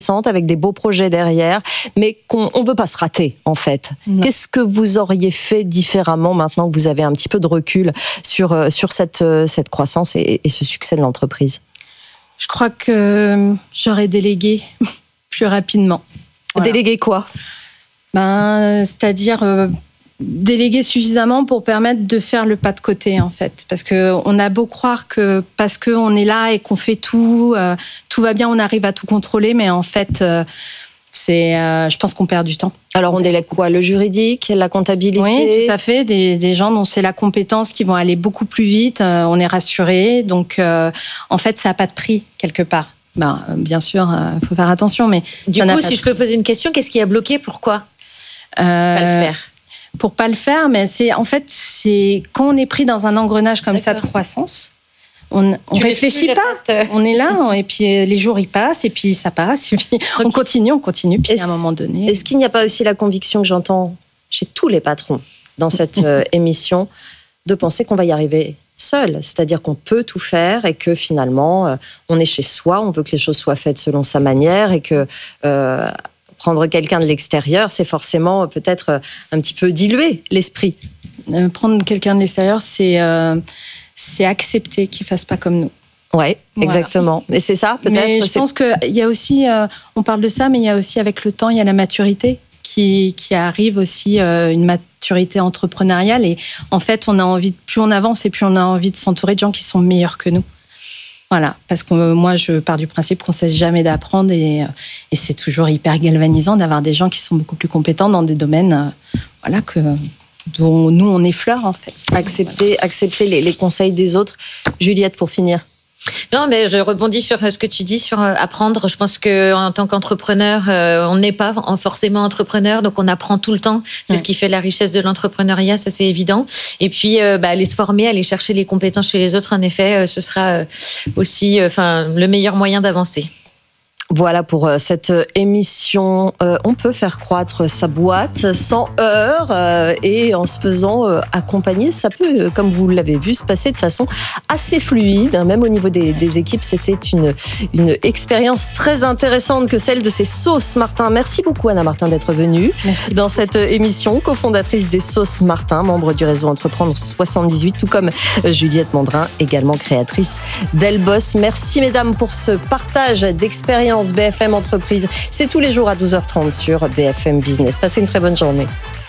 avec des beaux projets derrière, mais qu'on ne veut pas se rater, en fait. Non. Qu'est-ce que vous auriez fait différemment maintenant que vous avez un petit peu de recul sur cette croissance et ce succès de l'entreprise? Je crois que j'aurais délégué plus rapidement. Voilà. Déléguer quoi? C'est-à-dire déléguer suffisamment pour permettre de faire le pas de côté, en fait. Parce qu'on a beau croire que parce qu'on est là et qu'on fait tout, tout va bien, on arrive à tout contrôler, mais en fait, je pense qu'on perd du temps. Alors, on délègue quoi? Le juridique, la comptabilité? Oui, tout à fait. Des gens dont c'est la compétence qui vont aller beaucoup plus vite. On est rassuré. Donc, en fait, ça n'a pas de prix, quelque part. Bien sûr, faut faire attention, mais... Du coup, si je peux poser une question, qu'est-ce qui a bloqué? Pourquoi pas le faire? Pour pas le faire, mais c'est quand on est pris dans un engrenage comme ça de croissance, on réfléchit pas. On est là, et puis les jours ils passent, et puis ça passe, et puis on continue, puis à un moment donné... Est-ce qu'il n'y a pas aussi la conviction que j'entends chez tous les patrons dans cette émission, de penser qu'on va y arriver seul, c'est-à-dire qu'on peut tout faire et que finalement, on est chez soi, on veut que les choses soient faites selon sa manière et que prendre quelqu'un de l'extérieur, c'est forcément peut-être un petit peu diluer l'esprit. Prendre quelqu'un de l'extérieur, c'est accepter qu'il ne fasse pas comme nous. Oui, exactement. Mais c'est ça, peut-être. Mais je pense qu'il y a aussi, on parle de ça, mais il y a aussi avec le temps, il y a la maturité qui arrive aussi, une maturité entrepreneuriale. Et en fait, plus on avance et plus on a envie de s'entourer de gens qui sont meilleurs que nous. Voilà, parce que moi, je pars du principe qu'on ne cesse jamais d'apprendre et c'est toujours hyper galvanisant d'avoir des gens qui sont beaucoup plus compétents dans des domaines dont nous, on effleure, en fait. Accepter les conseils des autres. Juliette, pour finir. Non, mais je rebondis sur ce que tu dis sur apprendre. Je pense qu'en tant qu'entrepreneur, on n'est pas forcément entrepreneur, donc on apprend tout le temps. C'est ce qui fait la richesse de l'entrepreneuriat, ça c'est évident. Et puis, aller se former, aller chercher les compétences chez les autres, en effet, ce sera aussi le meilleur moyen d'avancer. Voilà pour cette émission. On peut faire croître sa boîte sans heurts et en se faisant accompagner. Ça peut, comme vous l'avez vu, se passer de façon assez fluide. Même au niveau des équipes, c'était une expérience très intéressante que celle de ces Sauces Martin. Merci beaucoup Anna Martin d'être venue dans cette émission, cofondatrice des Sauces Martin, membre du réseau Entreprendre 78, tout comme Juliette Mandrin, également créatrice d'Elboss. Merci mesdames pour ce partage d'expérience. BFM Entreprise, c'est tous les jours à 12h30 sur BFM Business. Passez une très bonne journée.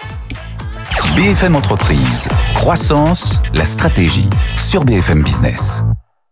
BFM Entreprise, croissance, la stratégie sur BFM Business.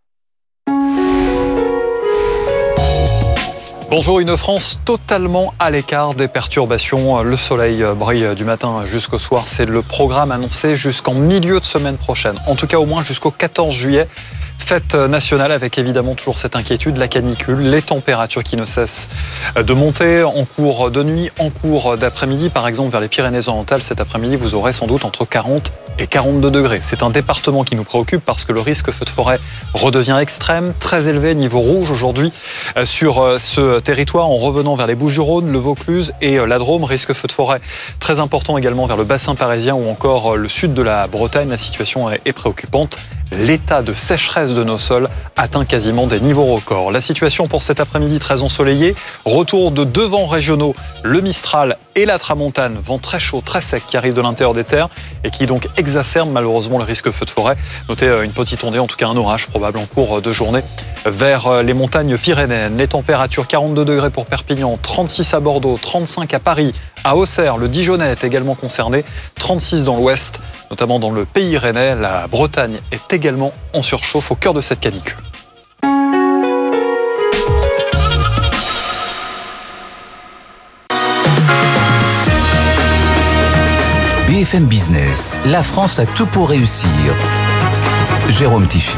Bonjour, une France totalement à l'écart des perturbations. Le soleil brille du matin jusqu'au soir. C'est le programme annoncé jusqu'en milieu de semaine prochaine. En tout cas, au moins jusqu'au 14 juillet. Fête nationale avec évidemment toujours cette inquiétude, la canicule, les températures qui ne cessent de monter en cours de nuit, en cours d'après-midi. Par exemple, vers les Pyrénées-Orientales, cet après-midi, vous aurez sans doute entre 40 et 42 degrés. C'est un département qui nous préoccupe parce que le risque feu de forêt redevient extrême, très élevé, niveau rouge aujourd'hui sur ce territoire en revenant vers les Bouches-du-Rhône, le Vaucluse et la Drôme. Risque feu de forêt très important également vers le bassin parisien ou encore le sud de la Bretagne. La situation est préoccupante. L'état de sécheresse de nos sols atteint quasiment des niveaux records. La situation pour cet après-midi très ensoleillé. Retour de deux vents régionaux, le Mistral et la Tramontane. Vent très chaud, très sec qui arrive de l'intérieur des terres et qui donc exacerbe malheureusement le risque feu de forêt. Notez une petite ondée, en tout cas un orage probable en cours de journée vers les montagnes pyrénéennes. Les températures 42 degrés pour Perpignan, 36 à Bordeaux, 35 à Paris, à Auxerre. Le Dijonais est également concerné, 36 dans l'ouest, notamment dans le Pays rennais. La Bretagne est également en surchauffe au cœur de cette canicule. BFM Business, la France a tout pour réussir. Jérôme Tichit.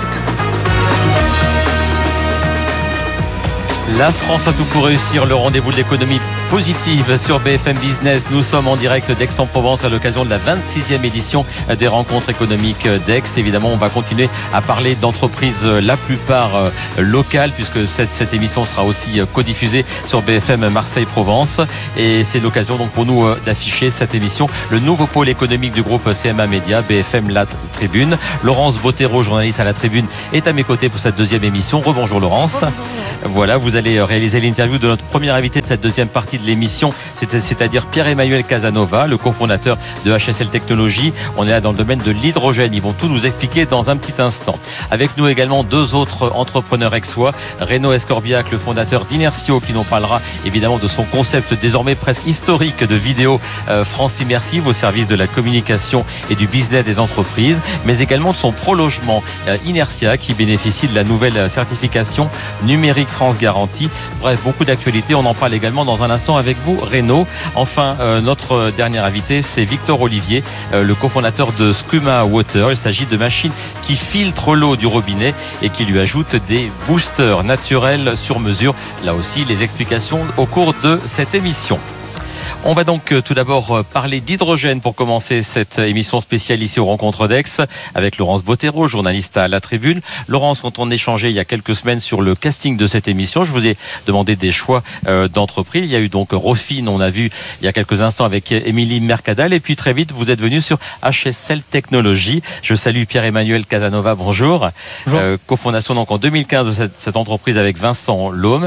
La France a tout pour réussir, le rendez-vous de l'économie positive sur BFM Business. Nous sommes en direct d'Aix-en-Provence à l'occasion de la 26e édition des rencontres économiques d'Aix. Évidemment, on va continuer à parler d'entreprises, la plupart locales, puisque cette émission sera aussi codiffusée sur BFM Marseille-Provence. Et c'est l'occasion donc pour nous d'afficher cette émission, le nouveau pôle économique du groupe CMA Média, BFM La Tribune. Laurence Bottero, journaliste à La Tribune, est à mes côtés pour cette deuxième émission. Rebonjour Laurence. Bonjour. Voilà, vous allez allez réaliser l'interview de notre premier invité de cette deuxième partie de l'émission, c'est-à-dire Pierre-Emmanuel Casanova, le cofondateur de HSL Technologies. On est là dans le domaine de l'hydrogène. Ils vont tout nous expliquer dans un petit instant. Avec nous également deux autres entrepreneurs aixois, Renaud Escorbiac, le fondateur d'Inertio, qui nous parlera évidemment de son concept désormais presque historique de vidéo France Immersive au service de la communication et du business des entreprises, mais également de son prolongement Inertia, qui bénéficie de la nouvelle certification numérique France Garantie. Bref, beaucoup d'actualités. On en parle également dans un instant avec vous, Renaud. Enfin, notre dernier invité, c'est Victor Olivier, le cofondateur de Scuma Water. Il s'agit de machines qui filtrent l'eau du robinet et qui lui ajoutent des boosters naturels sur mesure. Là aussi, les explications au cours de cette émission. On va donc tout d'abord parler d'hydrogène pour commencer cette émission spéciale ici aux Rencontres d'Aix avec Laurence Bottero, journaliste à La Tribune. Laurence, quand on échangeait il y a quelques semaines sur le casting de cette émission, je vous ai demandé des choix d'entreprise. Il y a eu donc Rofine, on a vu il y a quelques instants avec Émilie Mercadal, et puis très vite vous êtes venu sur HSL Technologies. Je salue Pierre-Emmanuel Casanova, bonjour. Bonjour. Cofondation donc en 2015 de cette entreprise avec Vincent Laume.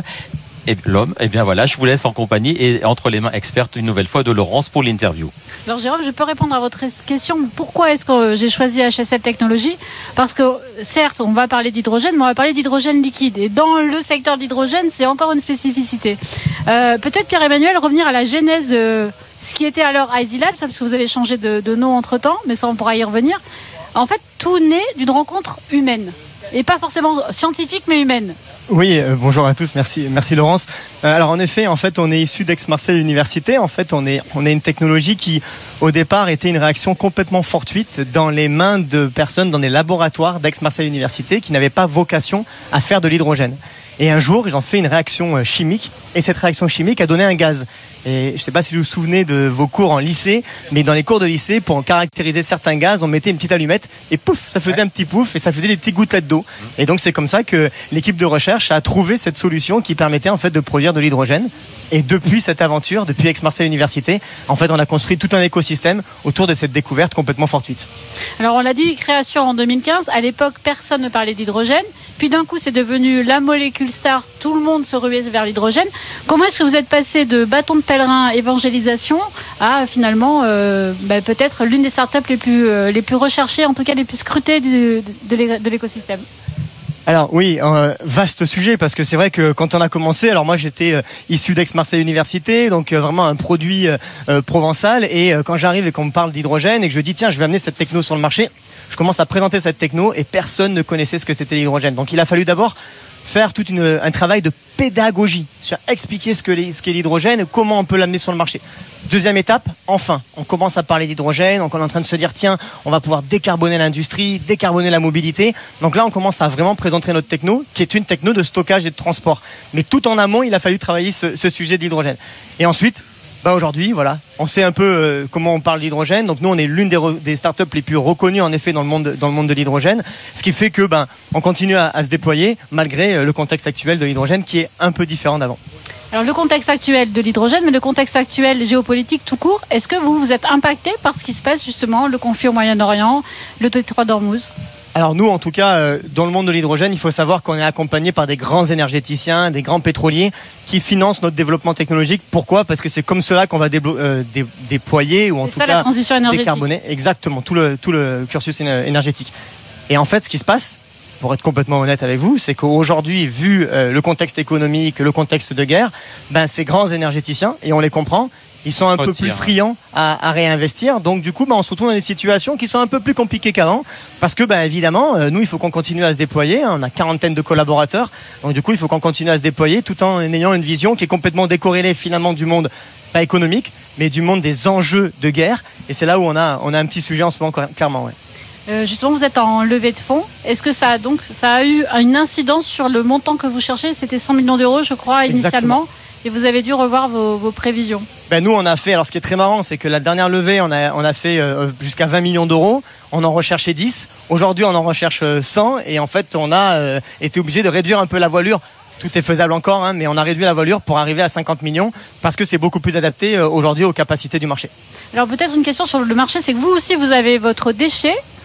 Et bien voilà, je vous laisse en compagnie et entre les mains expertes une nouvelle fois de Laurence pour l'interview. Alors Jérôme, je peux répondre à votre question. Pourquoi est-ce que j'ai choisi HSL Technologies ? Parce que certes, on va parler d'hydrogène, mais on va parler d'hydrogène liquide. Et dans le secteur de l'hydrogène, c'est encore une spécificité. Peut-être Pierre-Emmanuel, revenir à la genèse de ce qui était alors Easy Labs, parce que vous avez changé de nom entre-temps, mais ça on pourra y revenir. En fait, tout naît d'une rencontre humaine. Et pas forcément scientifique, mais humaine. Oui, bonjour à tous, merci Laurence. Alors en effet, on est issu d'Aix-Marseille Université. En fait, on est une technologie qui, au départ, était une réaction complètement fortuite dans les mains de personnes dans des laboratoires d'Aix-Marseille Université qui n'avaient pas vocation à faire de l'hydrogène. Et un jour, ils ont fait une réaction chimique, et cette réaction chimique a donné un gaz. Et je ne sais pas si vous vous souvenez de vos cours en lycée, mais dans les cours de lycée, pour caractériser certains gaz, on mettait une petite allumette, et pouf, ça faisait un petit pouf, et ça faisait des petites gouttelettes d'eau. Et donc c'est comme ça que l'équipe de recherche a trouvé cette solution qui permettait en fait de produire de l'hydrogène. Et depuis cette aventure, depuis Aix-Marseille Université, en fait, on a construit tout un écosystème autour de cette découverte complètement fortuite. Alors on l'a dit, création en 2015. À l'époque, personne ne parlait d'hydrogène. Puis d'un coup, c'est devenu la molécule star. Tout le monde se ruait vers l'hydrogène. Comment est-ce que vous êtes passé de bâton de pèlerin évangélisation à finalement peut-être l'une des startups les plus recherchées, en tout cas les plus scrutées de l'écosystème? Alors oui, vaste sujet, parce que c'est vrai que quand on a commencé, alors moi j'étais issu d'Aix-Marseille Université, donc vraiment un produit provençal, et quand j'arrive et qu'on me parle d'hydrogène et que je dis tiens, je vais amener cette techno sur le marché, je commence à présenter cette techno et personne ne connaissait ce que c'était l'hydrogène. Donc il a fallu d'abord faire tout un travail de pédagogie, sur expliquer ce qu'est l'hydrogène et comment on peut l'amener sur le marché. Deuxième étape, enfin, on commence à parler d'hydrogène, donc on est en train de se dire tiens, on va pouvoir décarboner l'industrie, décarboner la mobilité. Donc là, on commence à vraiment présenter notre techno, qui est une techno de stockage et de transport. Mais tout en amont, il a fallu travailler ce sujet de l'hydrogène. Et ensuite, aujourd'hui, voilà, on sait un peu comment on parle d'hydrogène. Donc nous, on est l'une des startups les plus reconnues en effet dans le monde de l'hydrogène, ce qui fait que on continue à se déployer malgré le contexte actuel de l'hydrogène qui est un peu différent d'avant. Alors le contexte actuel de l'hydrogène, mais le contexte actuel géopolitique tout court, est-ce que vous êtes impacté par ce qui se passe justement, le conflit au Moyen-Orient, le détroit d'Ormuz? Alors nous, en tout cas, dans le monde de l'hydrogène, il faut savoir qu'on est accompagné par des grands énergéticiens, des grands pétroliers qui financent notre développement technologique. Pourquoi ? Parce que c'est comme cela qu'on va déployer ou en tout cas la transition énergétique. Décarboner exactement tout le cursus énergétique. Et en fait, ce qui se passe, pour être complètement honnête avec vous, c'est qu'aujourd'hui, vu le contexte économique, le contexte de guerre, ces grands énergéticiens, et on les comprend, ils sont un peu plus friands à réinvestir. Donc du coup, on se retrouve dans des situations qui sont un peu plus compliquées qu'avant. Parce que évidemment, nous, il faut qu'on continue à se déployer. On a 40aine de collaborateurs. Donc du coup, il faut qu'on continue à se déployer tout en ayant une vision qui est complètement décorrélée finalement du monde, pas économique, mais du monde des enjeux de guerre. Et c'est là où on a un petit sujet en ce moment, clairement. Ouais. Justement, vous êtes en levée de fonds. Est-ce que ça a eu une incidence sur le montant que vous cherchez ? C'était 100 millions d'euros, je crois, initialement. Exactement. Et vous avez dû revoir vos prévisions. Nous, on a fait, alors ce qui est très marrant, c'est que la dernière levée, on a fait jusqu'à 20 millions d'euros. On en recherchait 10. Aujourd'hui, on en recherche 100. Et en fait, on a été obligé de réduire un peu la voilure. Tout est faisable encore, mais on a réduit la voilure pour arriver à 50 millions parce que c'est beaucoup plus adapté aujourd'hui aux capacités du marché. Alors peut-être une question sur le marché, c'est que vous aussi, vous avez votre déchet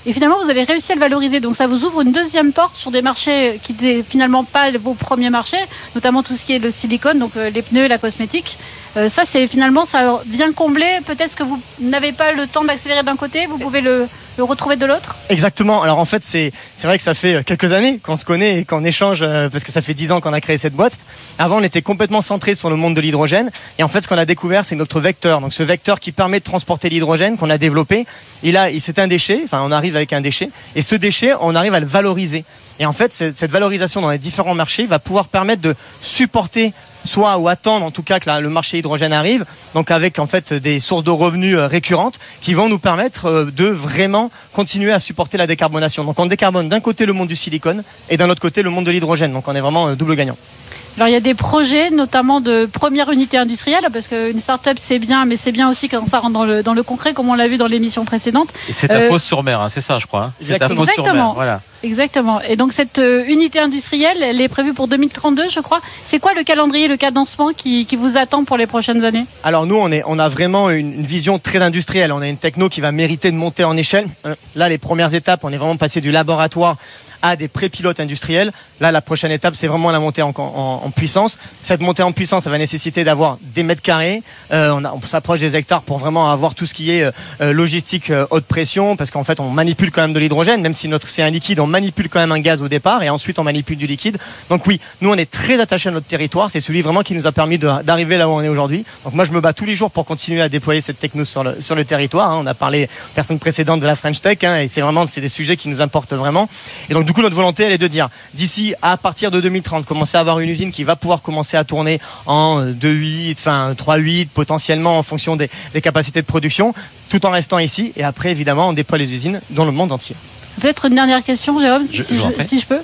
Et finalement, vous avez réussi à le valoriser. Donc ça vous ouvre une deuxième porte sur des marchés qui n'étaient finalement pas vos premiers marchés, notamment tout ce qui est le silicone, donc les pneus, la cosmétique. Ça, c'est finalement, ça vient combler peut-être ce que vous n'avez pas le temps d'accélérer d'un côté, vous pouvez le retrouver de l'autre. Exactement. Alors en fait, c'est vrai que ça fait quelques années qu'on se connaît et qu'on échange, parce que ça fait 10 ans qu'on a créé cette boîte. Avant, on était complètement centré sur le monde de l'hydrogène. Et en fait, ce qu'on a découvert, c'est notre vecteur. Donc ce vecteur qui permet de transporter l'hydrogène qu'on a développé. C'est un déchet. Enfin, on arrive avec un déchet. Et ce déchet, on arrive à le valoriser. Et en fait, cette valorisation dans les différents marchés va pouvoir permettre de supporter ou attendre en tout cas que le marché hydrogène arrive, donc avec en fait des sources de revenus récurrentes qui vont nous permettre de vraiment continuer à supporter la décarbonation. Donc on décarbone d'un côté le monde du silicone et d'un autre côté le monde de l'hydrogène, donc on est vraiment double gagnant. Alors il y a des projets notamment de première unité industrielle, parce qu'une start-up c'est bien, mais c'est bien aussi quand ça rentre dans le concret, comme on l'a vu dans l'émission précédente. Et c'est à Fos-sur-Mer, hein, c'est ça je crois. Hein. C'est à Fos-sur-Mer, voilà. Exactement. Et donc cette unité industrielle, elle est prévue pour 2032, je crois. C'est quoi le calendrier, le cadencement qui vous attend pour les prochaines années ? Alors nous, on a vraiment une vision très industrielle. On a une techno qui va mériter de monter en échelle. Là, les premières étapes, on est vraiment passé du laboratoire à des pré-pilotes industriels. Là, la prochaine étape, c'est vraiment la montée en puissance. Cette montée en puissance, ça va nécessiter d'avoir des mètres carrés. On s'approche des hectares pour vraiment avoir tout ce qui est logistique haute pression, parce qu'en fait, on manipule quand même de l'hydrogène, même si c'est un liquide, on manipule quand même un gaz au départ, et ensuite on manipule du liquide. Donc oui, nous, on est très attachés à notre territoire. C'est celui vraiment qui nous a permis d'arriver là où on est aujourd'hui. Donc moi, je me bats tous les jours pour continuer à déployer cette techno sur le territoire. On a parlé personne précédente de la French Tech, et c'est des sujets qui nous importent vraiment. Et donc du coup, notre volonté, elle est de dire, d'ici à partir de 2030, commencer à avoir une usine qui va pouvoir commencer à tourner en 2.8, 3.8, potentiellement en fonction des capacités de production, tout en restant ici. Et après, évidemment, on déploie les usines dans le monde entier. Peut-être une dernière question, Jérôme, si je peux.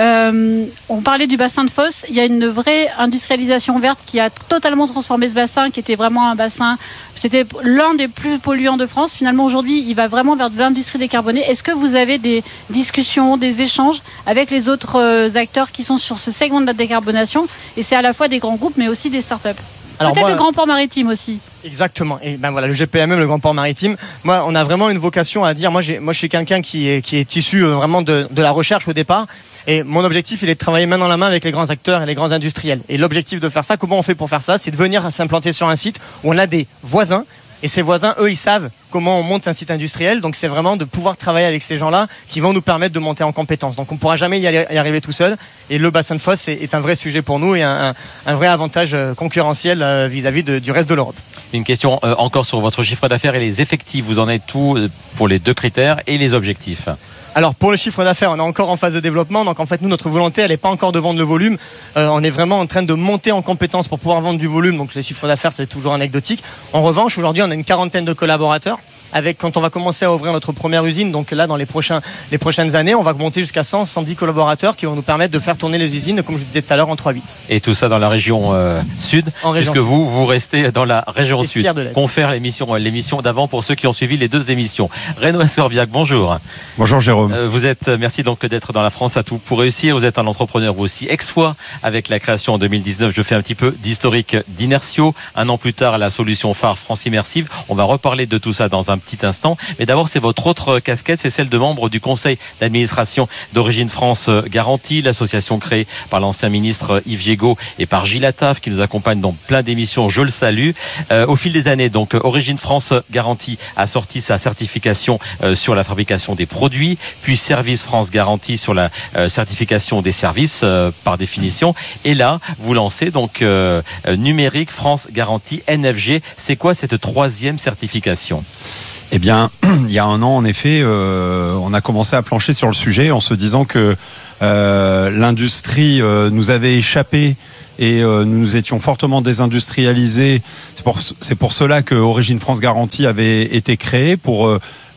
On parlait du bassin de Fos. Il y a une vraie industrialisation verte qui a totalement transformé ce bassin, qui était vraiment un bassin, c'était l'un des plus polluants de France. Finalement, aujourd'hui, il va vraiment vers de l'industrie décarbonée. Est-ce que vous avez des discussions, des échanges avec les autres acteurs qui sont sur ce segment de la décarbonation ? Et c'est à la fois des grands groupes, mais aussi des startups. Peut-être le Grand Port Maritime aussi. Exactement. Et ben voilà, le GPMM, le Grand Port Maritime. Moi, on a vraiment une vocation à dire. Moi, je suis quelqu'un qui est issu vraiment de la recherche au départ. Et mon objectif, il est de travailler main dans la main avec les grands acteurs et les grands industriels. Et l'objectif de faire ça, comment on fait pour faire ça ? C'est de venir s'implanter sur un site où on a des voisins. Et ces voisins, eux, ils savent comment on monte un site industriel. Donc, c'est vraiment de pouvoir travailler avec ces gens-là qui vont nous permettre de monter en compétences. Donc, on ne pourra jamais y arriver tout seul. Et le bassin de Fos est un vrai sujet pour nous et un vrai avantage concurrentiel vis-à-vis du reste de l'Europe. Une question encore sur votre chiffre d'affaires et les effectifs. Vous en êtes tout pour les 2 critères et les objectifs ? Alors, pour le chiffre d'affaires, on est encore en phase de développement. Donc, en fait, nous, notre volonté, elle n'est pas encore de vendre le volume. On est vraiment en train de monter en compétences pour pouvoir vendre du volume. Donc, les chiffres d'affaires, c'est toujours anecdotique. En revanche, aujourd'hui, on a une quarantaine de collaborateurs. Quand on va commencer à ouvrir notre première usine, donc là, dans les prochaines années, on va monter jusqu'à 110 collaborateurs qui vont nous permettre de faire tourner les usines, comme je vous disais tout à l'heure, en 3-8. Et tout ça dans la région sud, puisque vous restez dans la région sud. Confère l'émission d'avant pour ceux qui ont suivi les 2 émissions. Renaud Ascorbiac, bonjour. Bonjour Jérôme. Merci donc d'être dans la France à tout pour réussir. Vous êtes un entrepreneur vous aussi ex-fois avec la création en 2019. Je fais un petit peu d'historique d'Inertio. 1 an plus tard, la solution phare France Immersive. On va reparler de tout ça dans un petit instant. Mais d'abord, c'est votre autre casquette, c'est celle de membre du conseil d'administration d'Origine France Garantie, l'association créée par l'ancien ministre Yves Jégo et par Gilles Attaf, qui nous accompagne dans plein d'émissions. Je le salue. Au fil des années, donc, Origine France Garantie a sorti sa certification sur la fabrication des produits, puis Service France Garantie sur la certification des services, par définition. Et là, vous lancez donc Numérique France Garantie NFG. C'est quoi cette 3e certification ? Eh bien, il y a 1 an, en effet, on a commencé à plancher sur le sujet en se disant que l'industrie nous avait échappé et nous étions fortement désindustrialisés. C'est pour cela que Origine France Garantie avait été créée pour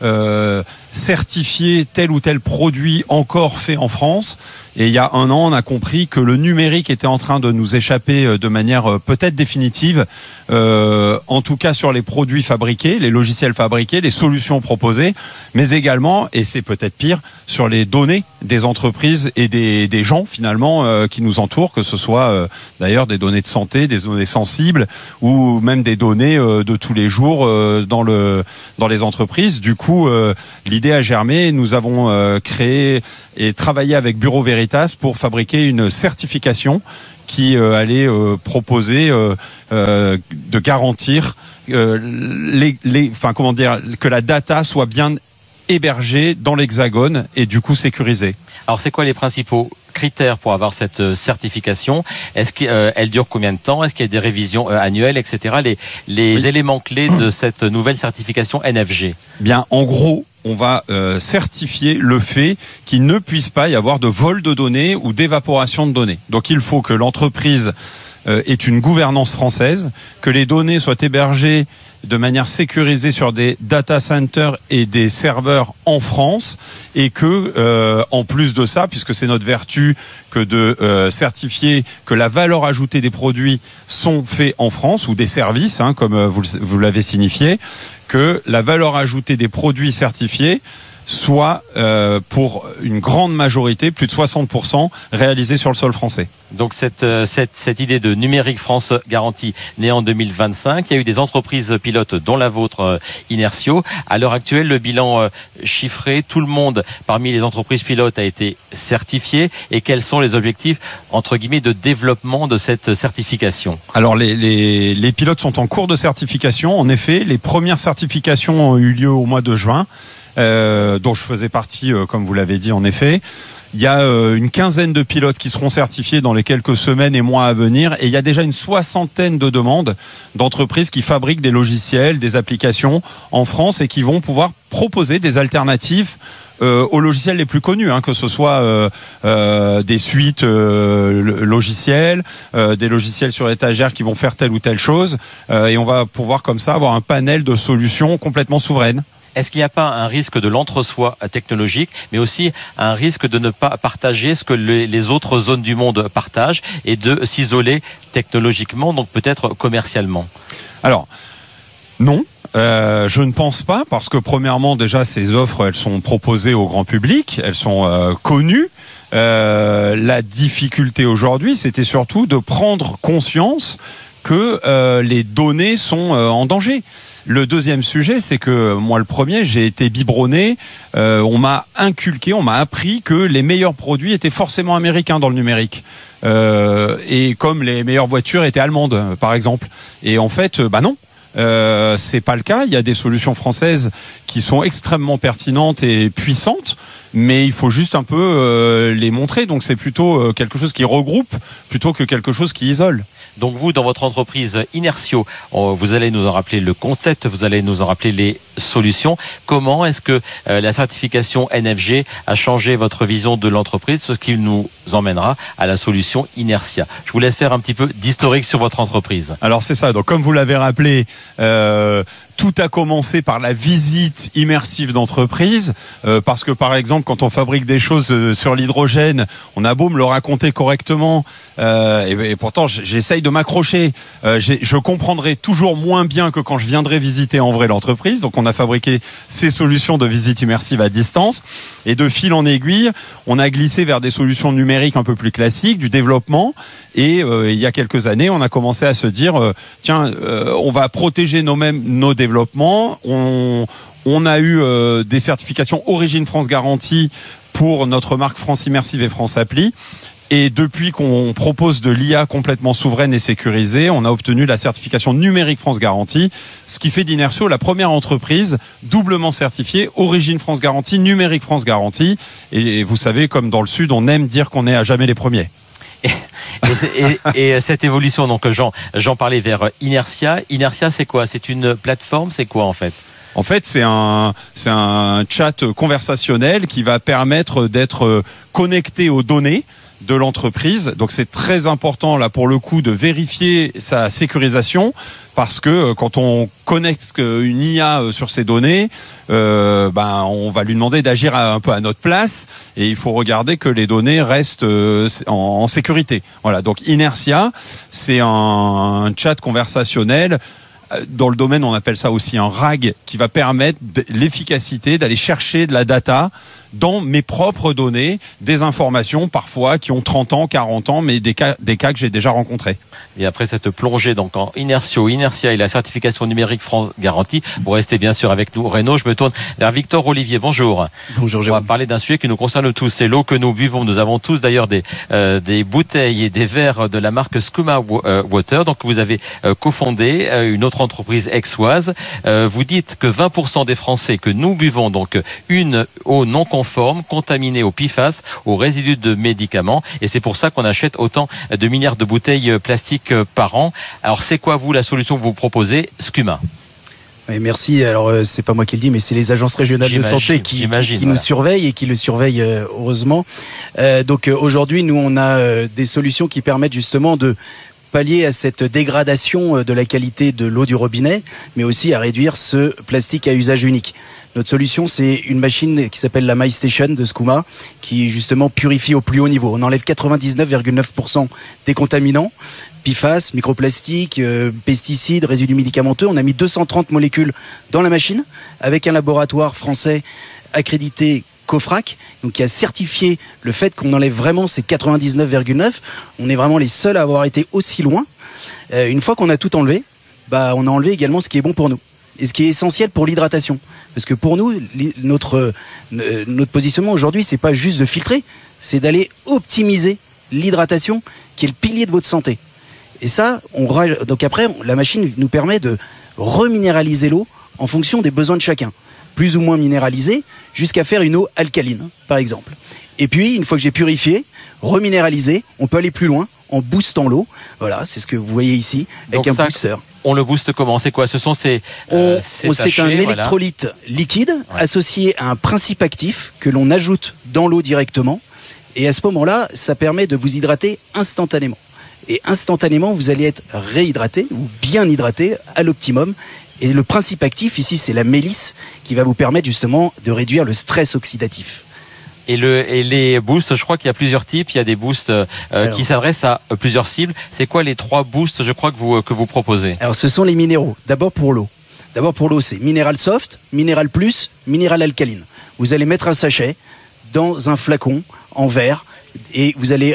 certifier tel ou tel produit encore fait en France. Et il y a 1 an, on a compris que le numérique était en train de nous échapper de manière peut-être définitive, en tout cas sur les produits fabriqués, les logiciels fabriqués, les solutions proposées, mais également, et c'est peut-être pire, sur les données des entreprises et des gens finalement qui nous entourent, que ce soit d'ailleurs des données de santé, des données sensibles ou même des données de tous les jours dans les entreprises. Du coup, coup, l'idée a germé. Nous avons créé et travaillé avec Bureau Veritas pour fabriquer une certification qui allait proposer de garantir que la data soit bien hébergée dans l'Hexagone et du coup sécurisée. Alors, c'est quoi les principaux critères pour avoir cette certification? Est-ce qu'elle dure combien de temps? Est-ce qu'il y a des révisions annuelles, etc. Les éléments clés de cette nouvelle certification NFG. Bien, en gros, on va certifier le fait qu'il ne puisse pas y avoir de vol de données ou d'évaporation de données. Donc, il faut que l'entreprise ait une gouvernance française, que les données soient hébergées de manière sécurisée sur des data centers et des serveurs en France, et que, en plus de ça, puisque c'est notre vertu que de certifier que la valeur ajoutée des produits sont faits en France, ou des services, comme vous l'avez signifié, que la valeur ajoutée des produits certifiés soit pour une grande majorité, plus de 60%, réalisée sur le sol français. Donc cette idée de numérique France garantie née en 2025, il y a eu des entreprises pilotes dont la vôtre, Inertio. À l'heure actuelle, le bilan chiffré, tout le monde parmi les entreprises pilotes a été certifié. Et quels sont les objectifs, entre guillemets, de développement de cette certification? Alors les pilotes sont en cours de certification. En effet, les premières certifications ont eu lieu au mois de juin. Dont je faisais partie, comme vous l'avez dit, en effet. Il y a une quinzaine de pilotes qui seront certifiés dans les quelques semaines et mois à venir, et il y a déjà une 60aine de demandes d'entreprises qui fabriquent des logiciels, des applications en France et qui vont pouvoir proposer des alternatives aux logiciels les plus connus, que ce soit des suites logicielles, des logiciels sur étagère qui vont faire telle ou telle chose, et on va pouvoir comme ça avoir un panel de solutions complètement souveraines. Est-ce qu'il n'y a pas un risque de l'entre-soi technologique, mais aussi un risque de ne pas partager ce que les autres zones du monde partagent et de s'isoler technologiquement, donc peut-être commercialement? Alors, non. Je ne pense pas, parce que premièrement, déjà, ces offres, elles sont proposées au grand public, elles sont connues. La difficulté aujourd'hui, c'était surtout de prendre conscience que les données sont en danger. Le deuxième sujet, c'est que moi, le premier, j'ai été biberonné. On m'a inculqué, on m'a appris que les meilleurs produits étaient forcément américains dans le numérique. Et comme les meilleures voitures étaient allemandes, par exemple. Et en fait, non. C'est pas le cas. Il y a des solutions françaises qui sont extrêmement pertinentes et puissantes, mais il faut juste un peu les montrer. Donc c'est plutôt quelque chose qui regroupe plutôt que quelque chose qui isole. Donc vous, dans votre entreprise Inertio, vous allez nous en rappeler le concept, vous allez nous en rappeler les solutions. Comment est-ce que la certification NFG a changé votre vision de l'entreprise, ce qui nous emmènera à la solution Inertia? Je vous laisse faire un petit peu d'historique sur votre entreprise. Alors c'est ça, donc comme vous l'avez rappelé, tout a commencé par la visite immersive d'entreprise, parce que par exemple, quand on fabrique des choses sur l'hydrogène, on a beau me le raconter correctement, et pourtant j'essaye de m'accrocher. Je comprendrai toujours moins bien que quand je viendrai visiter en vrai l'entreprise. Donc on a fabriqué ces solutions de visite immersive à distance, et de fil en aiguille, on a glissé vers des solutions numériques un peu plus classiques, du développement. Et il y a quelques années, on a commencé à se dire on va protéger nos développements. On a eu des certifications Origine France Garantie pour notre marque France Immersive et France Appli. Et depuis qu'on propose de l'IA complètement souveraine et sécurisée, on a obtenu la certification Numérique France Garantie, ce qui fait d'Inertio la première entreprise doublement certifiée Origine France Garantie, Numérique France Garantie. Et vous savez, comme dans le Sud, on aime dire qu'on est à jamais les premiers. Et cette évolution, donc j'en parlais vers Inertia. Inertia, c'est quoi? C'est une plateforme? C'est quoi en fait? En fait, c'est un chat conversationnel qui va permettre d'être connecté aux données de l'entreprise. Donc c'est très important là pour le coup de vérifier sa sécurisation, parce que quand on connecte une IA sur ces données, on va lui demander d'agir un peu à notre place, et il faut regarder que les données restent en sécurité. Voilà, donc Inertia, c'est un chat conversationnel. Dans le domaine, on appelle ça aussi un RAG, qui va permettre l'efficacité d'aller chercher de la data dans mes propres données des informations parfois qui ont 30 ans, 40 ans, mais des cas que j'ai déjà rencontrés. Et après cette plongée donc en Inertia et la certification numérique France Garantie, vous restez bien sûr avec nous. Renaud, je me tourne vers Victor Olivier. Bonjour. Bonjour. On va parler d'un sujet qui nous concerne tous, c'est l'eau que nous buvons. Nous avons tous d'ailleurs des bouteilles et des verres de la marque Skouma Water. Donc vous avez cofondé une autre entreprise aixoise. Vous dites que 20% des Français que nous buvons donc une eau non conforme, contaminée au PFAS, aux résidus de médicaments. Et c'est pour ça qu'on achète autant de milliards de bouteilles plastiques par an. Alors c'est quoi vous la solution que vous proposez, Skouma? Oui, merci. Alors c'est pas moi qui le dis, mais c'est les agences régionales de santé qui nous surveillent et qui le surveillent heureusement. Donc aujourd'hui, nous on a des solutions qui permettent justement de pallier à cette dégradation de la qualité de l'eau du robinet, mais aussi à réduire ce plastique à usage unique. Notre solution, c'est une machine qui s'appelle la MyStation de Skouma, qui justement purifie au plus haut niveau. On enlève 99,9% des contaminants, PFAS, microplastiques, pesticides, résidus médicamenteux. On a mis 230 molécules dans la machine avec un laboratoire français accrédité COFRAC, donc qui a certifié le fait qu'on enlève vraiment ces 99,9. On est vraiment les seuls à avoir été aussi loin. Une fois qu'on a tout enlevé, on a enlevé également ce qui est bon pour nous et ce qui est essentiel pour l'hydratation. Parce que pour nous, notre positionnement aujourd'hui, c'est pas juste de filtrer, c'est d'aller optimiser l'hydratation, qui est le pilier de votre santé. Et ça, donc après, la machine nous permet de reminéraliser l'eau en fonction des besoins de chacun. Plus ou moins minéralisée, jusqu'à faire une eau alcaline, par exemple. Et puis, une fois que j'ai purifié, reminéralisé, on peut aller plus loin en boostant l'eau. Voilà, c'est ce que vous voyez ici, avec un booster. On le booste comment? C'est quoi? Ce sont ces sachets, c'est un électrolyte liquide associé à un principe actif que l'on ajoute dans l'eau directement. Et à ce moment-là, ça permet de vous hydrater instantanément. Et instantanément, vous allez être réhydraté ou bien hydraté à l'optimum. Et le principe actif ici, c'est la mélisse qui va vous permettre justement de réduire le stress oxydatif. Et les boosts, je crois qu'il y a plusieurs types. Il y a des boosts qui s'adressent à plusieurs cibles. C'est quoi les 3 boosts, je crois, que vous proposez? Alors, ce sont les minéraux. D'abord pour l'eau. C'est Minéral Soft, Minéral Plus, Minéral Alcaline. Vous allez mettre un sachet dans un flacon en verre et vous allez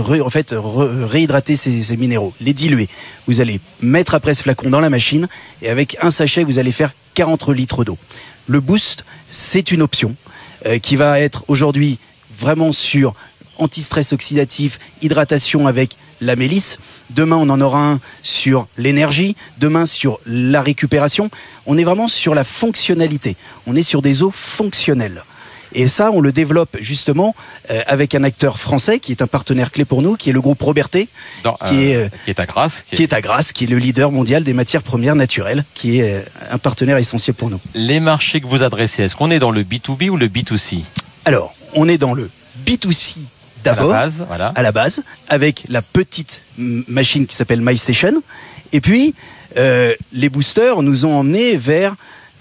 réhydrater ces minéraux, les diluer. Vous allez mettre après ce flacon dans la machine et avec un sachet, vous allez faire 40 litres d'eau. Le boost, c'est une option qui va être aujourd'hui vraiment sur anti-stress oxydatif, hydratation avec la mélisse. Demain, on en aura un sur l'énergie. Demain, sur la récupération. On est vraiment sur la fonctionnalité. On est sur des eaux fonctionnelles. Et ça, on le développe justement avec un acteur français qui est un partenaire clé pour nous, qui est le groupe Robertet, qui est à Grasse, qui est le leader mondial des matières premières naturelles, qui est un partenaire essentiel pour nous. Les marchés que vous adressez, est-ce qu'on est dans le B2B ou le B2C? Alors, on est dans le B2C d'abord, à la base, avec la petite machine qui s'appelle MyStation. Et puis, les boosters nous ont emmenés vers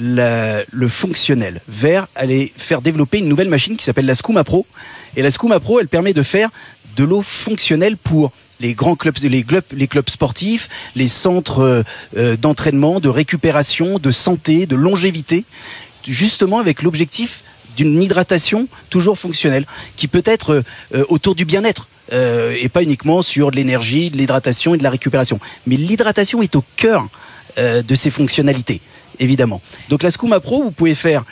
le fonctionnel, vers aller faire développer une nouvelle machine qui s'appelle la Skouma Pro. Et la Skouma Pro, elle permet de faire de l'eau fonctionnelle pour les grands clubs, les clubs sportifs, les centres d'entraînement, de récupération, de santé, de longévité, justement avec l'objectif d'une hydratation toujours fonctionnelle, qui peut être autour du bien-être, et pas uniquement sur de l'énergie, de l'hydratation et de la récupération. Mais l'hydratation est au cœur de ces fonctionnalités, évidemment. Donc la Skouma Pro, vous pouvez faire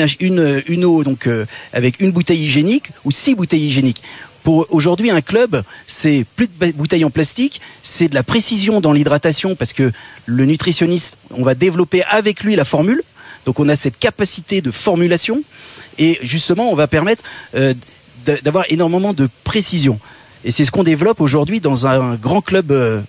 une eau donc, avec une bouteille hygiénique ou 6 bouteilles hygiéniques. Pour aujourd'hui, un club, c'est plus de bouteilles en plastique, c'est de la précision dans l'hydratation parce que le nutritionniste, on va développer avec lui la formule. Donc on a cette capacité de formulation et justement, on va permettre d'avoir énormément de précision. Et c'est ce qu'on développe aujourd'hui dans un grand club.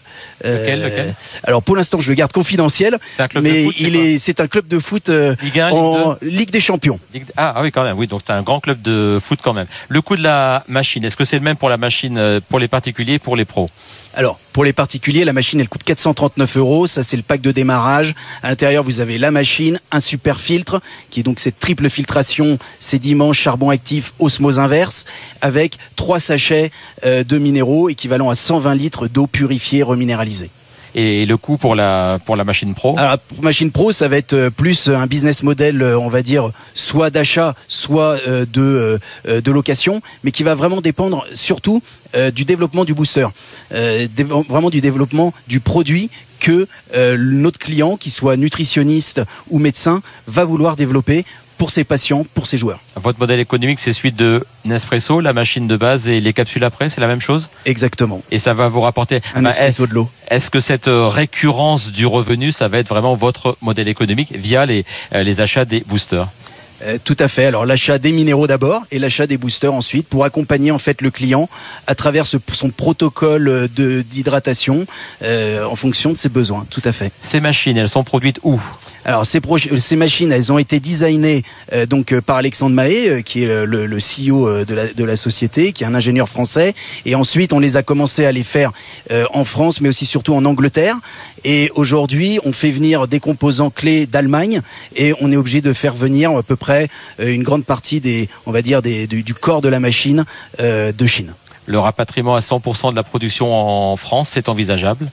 Lequel Alors pour l'instant, je le garde confidentiel, mais c'est un club de foot en Ligue des Champions. Ah oui, quand même. Oui, donc c'est un grand club de foot quand même. Le coût de la machine, est-ce que c'est le même pour la machine pour les particuliers et pour les pros? Alors, pour les particuliers, la machine, elle coûte 439 €. Ça, c'est le pack de démarrage. À l'intérieur, vous avez la machine, un super filtre, qui est donc cette triple filtration, sédiments, charbon actif, osmose inverse, avec 3 sachets de minéraux équivalent à 120 litres d'eau purifiée reminéralisée. Et le coût pour la machine pro? Alors, pour machine pro, ça va être plus un business model, on va dire, soit d'achat, soit de location, mais qui va vraiment dépendre surtout du développement du booster, vraiment du développement du produit que notre client, qu'il soit nutritionniste ou médecin, va vouloir développer pour ses patients, pour ses joueurs. Votre modèle économique, c'est celui de Nespresso, la machine de base et les capsules après, c'est la même chose? Exactement. Et ça va vous rapporter un espresso de l'eau. Est-ce que cette récurrence du revenu, ça va être vraiment votre modèle économique via les achats des boosters? Tout à fait. Alors l'achat des minéraux d'abord et l'achat des boosters ensuite pour accompagner en fait le client à travers son protocole d'hydratation en fonction de ses besoins. Tout à fait. Ces machines, elles sont produites où? Alors ces machines, elles ont été designées par Alexandre Mahé, qui est le CEO de la société, qui est un ingénieur français. Et ensuite, on les a commencé à les faire en France, mais aussi surtout en Angleterre. Et aujourd'hui, on fait venir des composants clés d'Allemagne et on est obligé de faire venir à peu près une grande partie du corps de la machine de Chine. Le rapatriement à 100% de la production en France, c'est envisageable?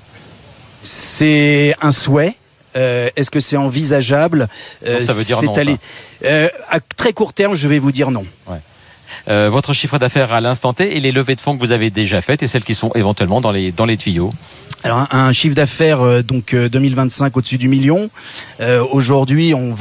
C'est un souhait. Est-ce que c'est envisageable? Donc ça veut dire non. À très court terme, je vais vous dire non. Ouais. Votre chiffre d'affaires à l'instant T et les levées de fonds que vous avez déjà faites et celles qui sont éventuellement dans les tuyaux? Alors un chiffre d'affaires 2025 au-dessus du million. Aujourd'hui, on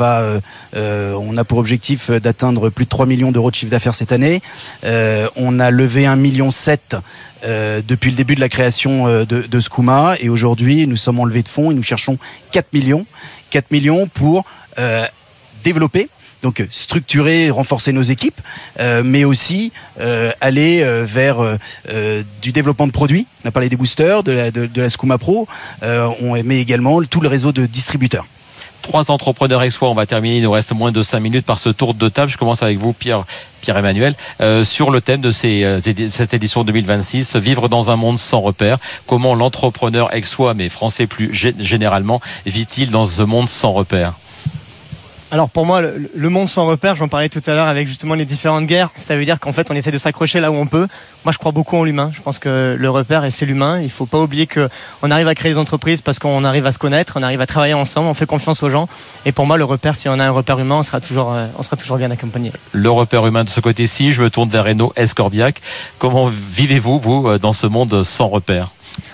a pour objectif d'atteindre plus de 3 millions d'euros de chiffre d'affaires cette année. On a levé 1,7 million depuis le début de la création de Skouma, et aujourd'hui nous sommes en levée de fonds et nous cherchons 4 millions pour développer, donc structurer, renforcer nos équipes, mais aussi aller vers du développement de produits. On a parlé des boosters, de la Skouma Pro, mais également tout le réseau de distributeurs. 3 entrepreneurs avec soi, on va terminer, il nous reste moins de 5 minutes par ce tour de table. Je commence avec vous, Pierre-Emmanuel, sur le thème de cette édition 2026, vivre dans un monde sans repères. Comment l'entrepreneur avec soi, mais français plus généralement, vit-il dans ce monde sans repères? Alors pour moi, le monde sans repères, j'en parlais tout à l'heure avec justement les différentes guerres, ça veut dire qu'en fait on essaie de s'accrocher là où on peut. Moi je crois beaucoup en l'humain, je pense que le repère c'est l'humain. Il ne faut pas oublier qu'on arrive à créer des entreprises parce qu'on arrive à se connaître, on arrive à travailler ensemble, on fait confiance aux gens. Et pour moi le repère, si on a un repère humain, on sera toujours bien accompagné. Le repère humain de ce côté-ci, je me tourne vers Renaud Escorbiac. Comment vivez-vous, vous, dans ce monde sans repères?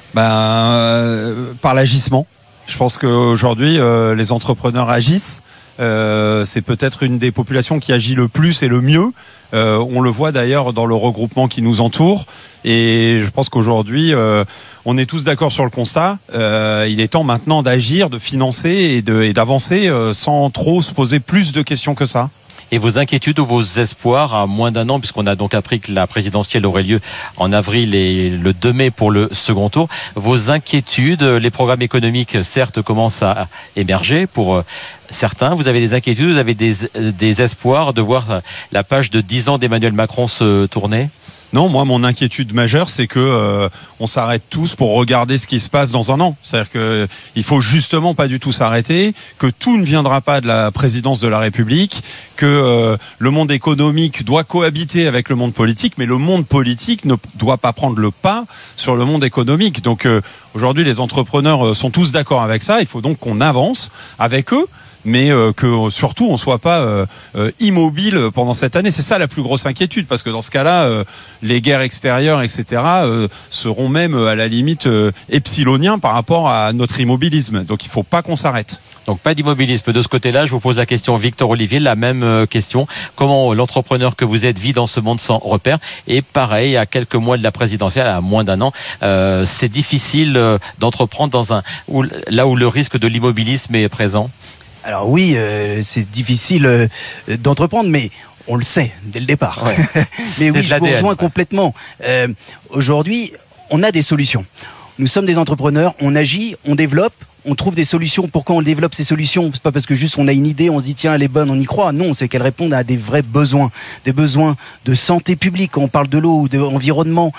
Par l'agissement. Je pense qu'aujourd'hui les entrepreneurs agissent. C'est peut-être une des populations qui agit le plus et le mieux. On le voit d'ailleurs dans le regroupement qui nous entoure. Et je pense qu'aujourd'hui, on est tous d'accord sur le constat. Il est temps maintenant d'agir, de financer et d'avancer sans trop se poser plus de questions que ça. Et vos inquiétudes ou vos espoirs à moins d'un an, puisqu'on a donc appris que la présidentielle aurait lieu en avril et le 2 mai pour le second tour. Vos inquiétudes, les programmes économiques certes commencent à émerger pour certains. Vous avez des inquiétudes, vous avez des espoirs de voir la page de 10 ans d'Emmanuel Macron se tourner? Non, moi, mon inquiétude majeure, c'est que on s'arrête tous pour regarder ce qui se passe dans un an. C'est-à-dire que il faut justement pas du tout s'arrêter, que tout ne viendra pas de la présidence de la République, que le monde économique doit cohabiter avec le monde politique, mais le monde politique ne doit pas prendre le pas sur le monde économique. Donc aujourd'hui, les entrepreneurs sont tous d'accord avec ça. Il faut donc qu'on avance avec eux, mais que surtout on ne soit pas immobile pendant cette année. C'est ça la plus grosse inquiétude, parce que dans ce cas-là, les guerres extérieures, etc., seront même à la limite epsiloniens par rapport à notre immobilisme. Donc il ne faut pas qu'on s'arrête. Donc pas d'immobilisme de ce côté-là. Je vous pose la question, Victor Olivier, la même question. Comment l'entrepreneur que vous êtes vit dans ce monde sans repères? Et pareil, à quelques mois de la présidentielle, à moins d'un an, c'est difficile d'entreprendre là où le risque de l'immobilisme est présent. Alors oui, c'est difficile d'entreprendre, mais on le sait dès le départ. Ouais. Mais oui, je vous rejoins complètement. Aujourd'hui, on a des solutions. Nous sommes des entrepreneurs, on agit, on développe, on trouve des solutions. Pourquoi on développe ces solutions? C'est pas parce que juste on a une idée, on se dit tiens elle est bonne, on y croit. Non, c'est qu'elles répondent à des vrais besoins, des besoins de santé publique. Quand on parle de l'eau ou de l'environnement,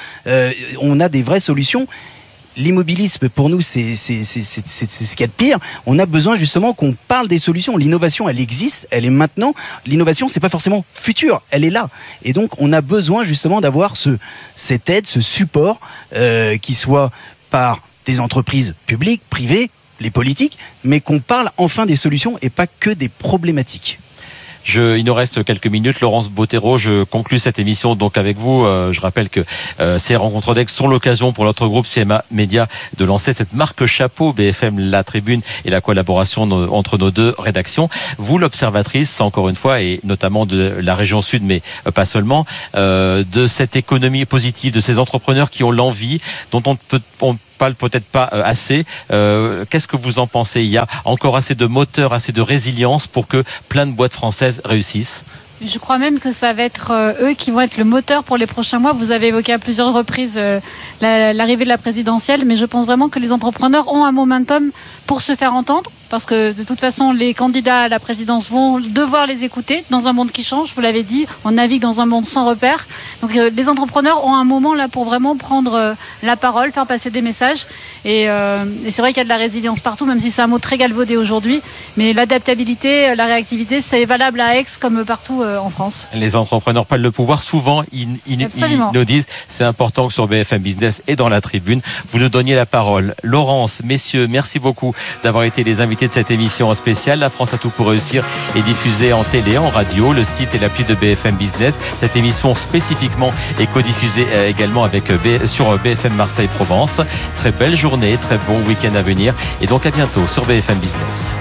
on a des vraies solutions. L'immobilisme, pour nous, c'est ce qu'il y a de pire. On a besoin justement qu'on parle des solutions. L'innovation, elle existe, elle est maintenant. L'innovation, c'est pas forcément futur, elle est là. Et donc, on a besoin justement d'avoir cette aide, ce support, qui soit par des entreprises publiques, privées, les politiques, mais qu'on parle enfin des solutions et pas que des problématiques. Il nous reste quelques minutes. Laurence Bottero, je conclus cette émission donc avec vous. Je rappelle que ces rencontres d'Aix sont l'occasion pour notre groupe CMA Média de lancer cette marque chapeau BFM La Tribune et la collaboration entre nos deux rédactions. Vous, l'observatrice, encore une fois, et notamment de la région sud, mais pas seulement, de cette économie positive, de ces entrepreneurs qui ont l'envie, dont on parle peut-être pas assez. Qu'est-ce que vous en pensez ? Il y a encore assez de moteur, assez de résilience pour que plein de boîtes françaises réussissent ? Je crois même que ça va être eux qui vont être le moteur pour les prochains mois. Vous avez évoqué à plusieurs reprises l'arrivée de la présidentielle, mais je pense vraiment que les entrepreneurs ont un momentum pour se faire entendre, parce que de toute façon, les candidats à la présidence vont devoir les écouter dans un monde qui change. Vous l'avez dit, on navigue dans un monde sans repères. Donc les entrepreneurs ont un moment là pour vraiment prendre la parole, faire passer des messages. Et c'est vrai qu'il y a de la résilience partout, même si c'est un mot très galvaudé aujourd'hui. Mais l'adaptabilité, la réactivité, c'est valable à Aix comme partout en France. Les entrepreneurs prennent le pouvoir. Souvent, ils nous disent c'est important que sur BFM Business et dans la tribune, vous nous donniez la parole. Laurence, messieurs, merci beaucoup d'avoir été les invités de cette émission spéciale. La France a tout pour réussir est diffusée en télé, en radio, le site et l'appli de BFM Business. Cette émission spécifiquement est codiffusée également sur BFM Marseille-Provence. Très belle journée, très bon week-end à venir et donc à bientôt sur BFM Business.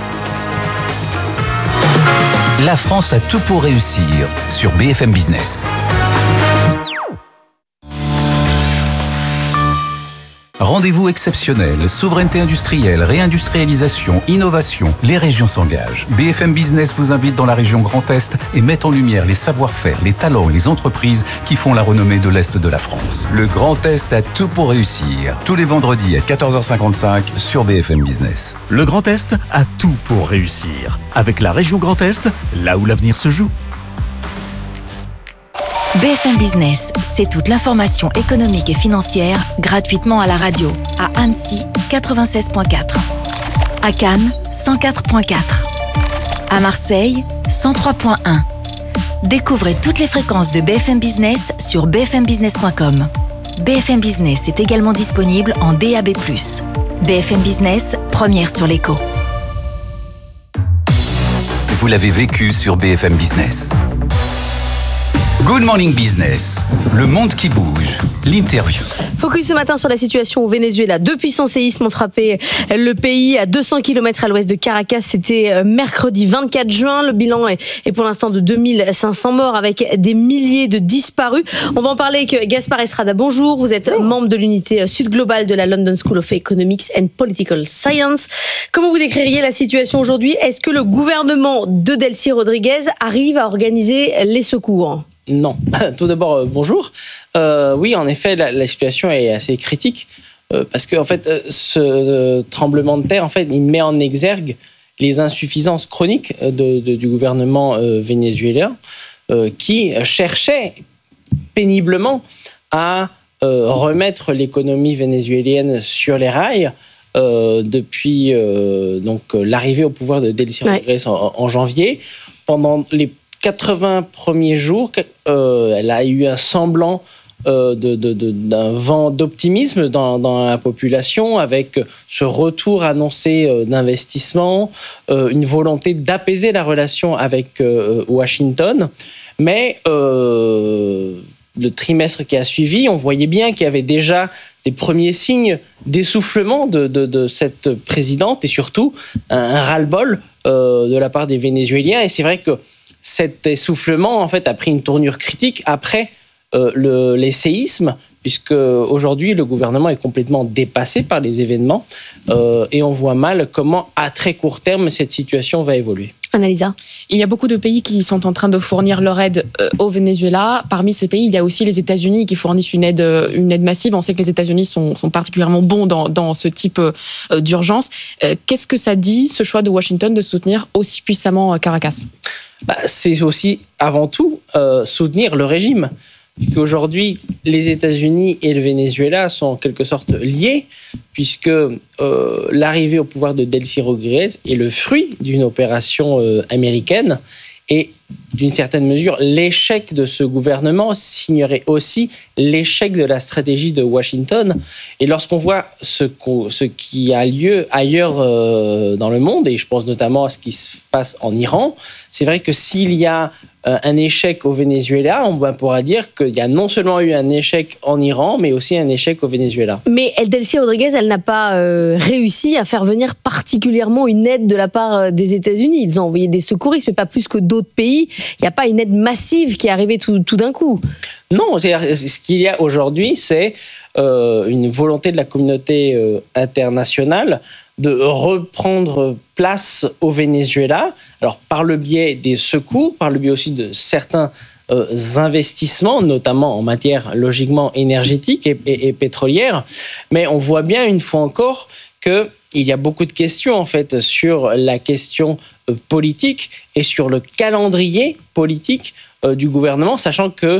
La France a tout pour réussir sur BFM Business. Rendez-vous exceptionnel, souveraineté industrielle, réindustrialisation, innovation, les régions s'engagent. BFM Business vous invite dans la région Grand Est et met en lumière les savoir-faire, les talents et les entreprises qui font la renommée de l'Est de la France. Le Grand Est a tout pour réussir. Tous les vendredis à 14h55 sur BFM Business. Le Grand Est a tout pour réussir. Avec la région Grand Est, là où l'avenir se joue. BFM Business, c'est toute l'information économique et financière gratuitement à la radio. À Annecy, 96.4. À Cannes, 104.4. À Marseille, 103.1. Découvrez toutes les fréquences de BFM Business sur bfmbusiness.com. BFM Business est également disponible en DAB+. BFM Business, première sur l'écho. Vous l'avez vécu sur BFM Business. Good Morning Business, le monde qui bouge, l'interview. Focus ce matin sur la situation au Venezuela. 2 puissants séismes ont frappé le pays à 200 km à l'ouest de Caracas. C'était mercredi 24 juin. Le bilan est pour l'instant de 2500 morts avec des milliers de disparus. On va en parler avec Gaspard Estrada. Bonjour, vous êtes membre de l'unité Sud Global de la London School of Economics and Political Science. Comment vous décririez la situation aujourd'hui ? Est-ce que le gouvernement de Delcy Rodriguez arrive à organiser les secours ? Non. Tout d'abord, bonjour. Oui, en effet, la situation est assez critique parce que en fait, ce tremblement de terre, en fait, il met en exergue les insuffisances chroniques du gouvernement vénézuélien qui cherchait péniblement à remettre l'économie vénézuélienne sur les rails depuis donc l'arrivée au pouvoir de Delcy Rodriguez en janvier. Pendant les 80 premiers jours, elle a eu un semblant d'un vent d'optimisme dans la population, avec ce retour annoncé d'investissement, une volonté d'apaiser la relation avec Washington. Mais le trimestre qui a suivi, on voyait bien qu'il y avait déjà des premiers signes d'essoufflement de cette présidente et surtout un ras-le-bol de la part des Vénézuéliens. Et c'est vrai que cet essoufflement, en fait, a pris une tournure critique après les séismes, puisque aujourd'hui, le gouvernement est complètement dépassé par les événements et on voit mal comment, à très court terme, cette situation va évoluer. Annalisa ? Il y a beaucoup de pays qui sont en train de fournir leur aide au Venezuela. Parmi ces pays, il y a aussi les États-Unis qui fournissent une aide massive. On sait que les États-Unis sont particulièrement bons dans ce type d'urgence. Qu'est-ce que ça dit, ce choix de Washington de soutenir aussi puissamment Caracas ? C'est aussi, avant tout, soutenir le régime. Qu'aujourd'hui, les États-Unis et le Venezuela sont en quelque sorte liés, puisque l'arrivée au pouvoir de Delcy Rodriguez est le fruit d'une opération américaine. Et d'une certaine mesure, l'échec de ce gouvernement signerait aussi l'échec de la stratégie de Washington. Et lorsqu'on voit ce qui a lieu ailleurs dans le monde, et je pense notamment à ce qui se passe en Iran, c'est vrai que s'il y a un échec au Venezuela, on pourra dire qu'il y a non seulement eu un échec en Iran, mais aussi un échec au Venezuela. Mais Delcy Rodríguez, elle n'a pas réussi à faire venir particulièrement une aide de la part des États-Unis. Ils ont envoyé des secouristes, mais pas plus que d'autres pays. Il n'y a pas une aide massive qui est arrivée tout d'un coup. Non, ce qu'il y a aujourd'hui, c'est une volonté de la communauté internationale de reprendre place au Venezuela, alors par le biais des secours, par le biais aussi de certains investissements, notamment en matière logiquement énergétique et pétrolière. Mais on voit bien une fois encore qu'il y a beaucoup de questions en fait sur la question politique et sur le calendrier politique du gouvernement, sachant que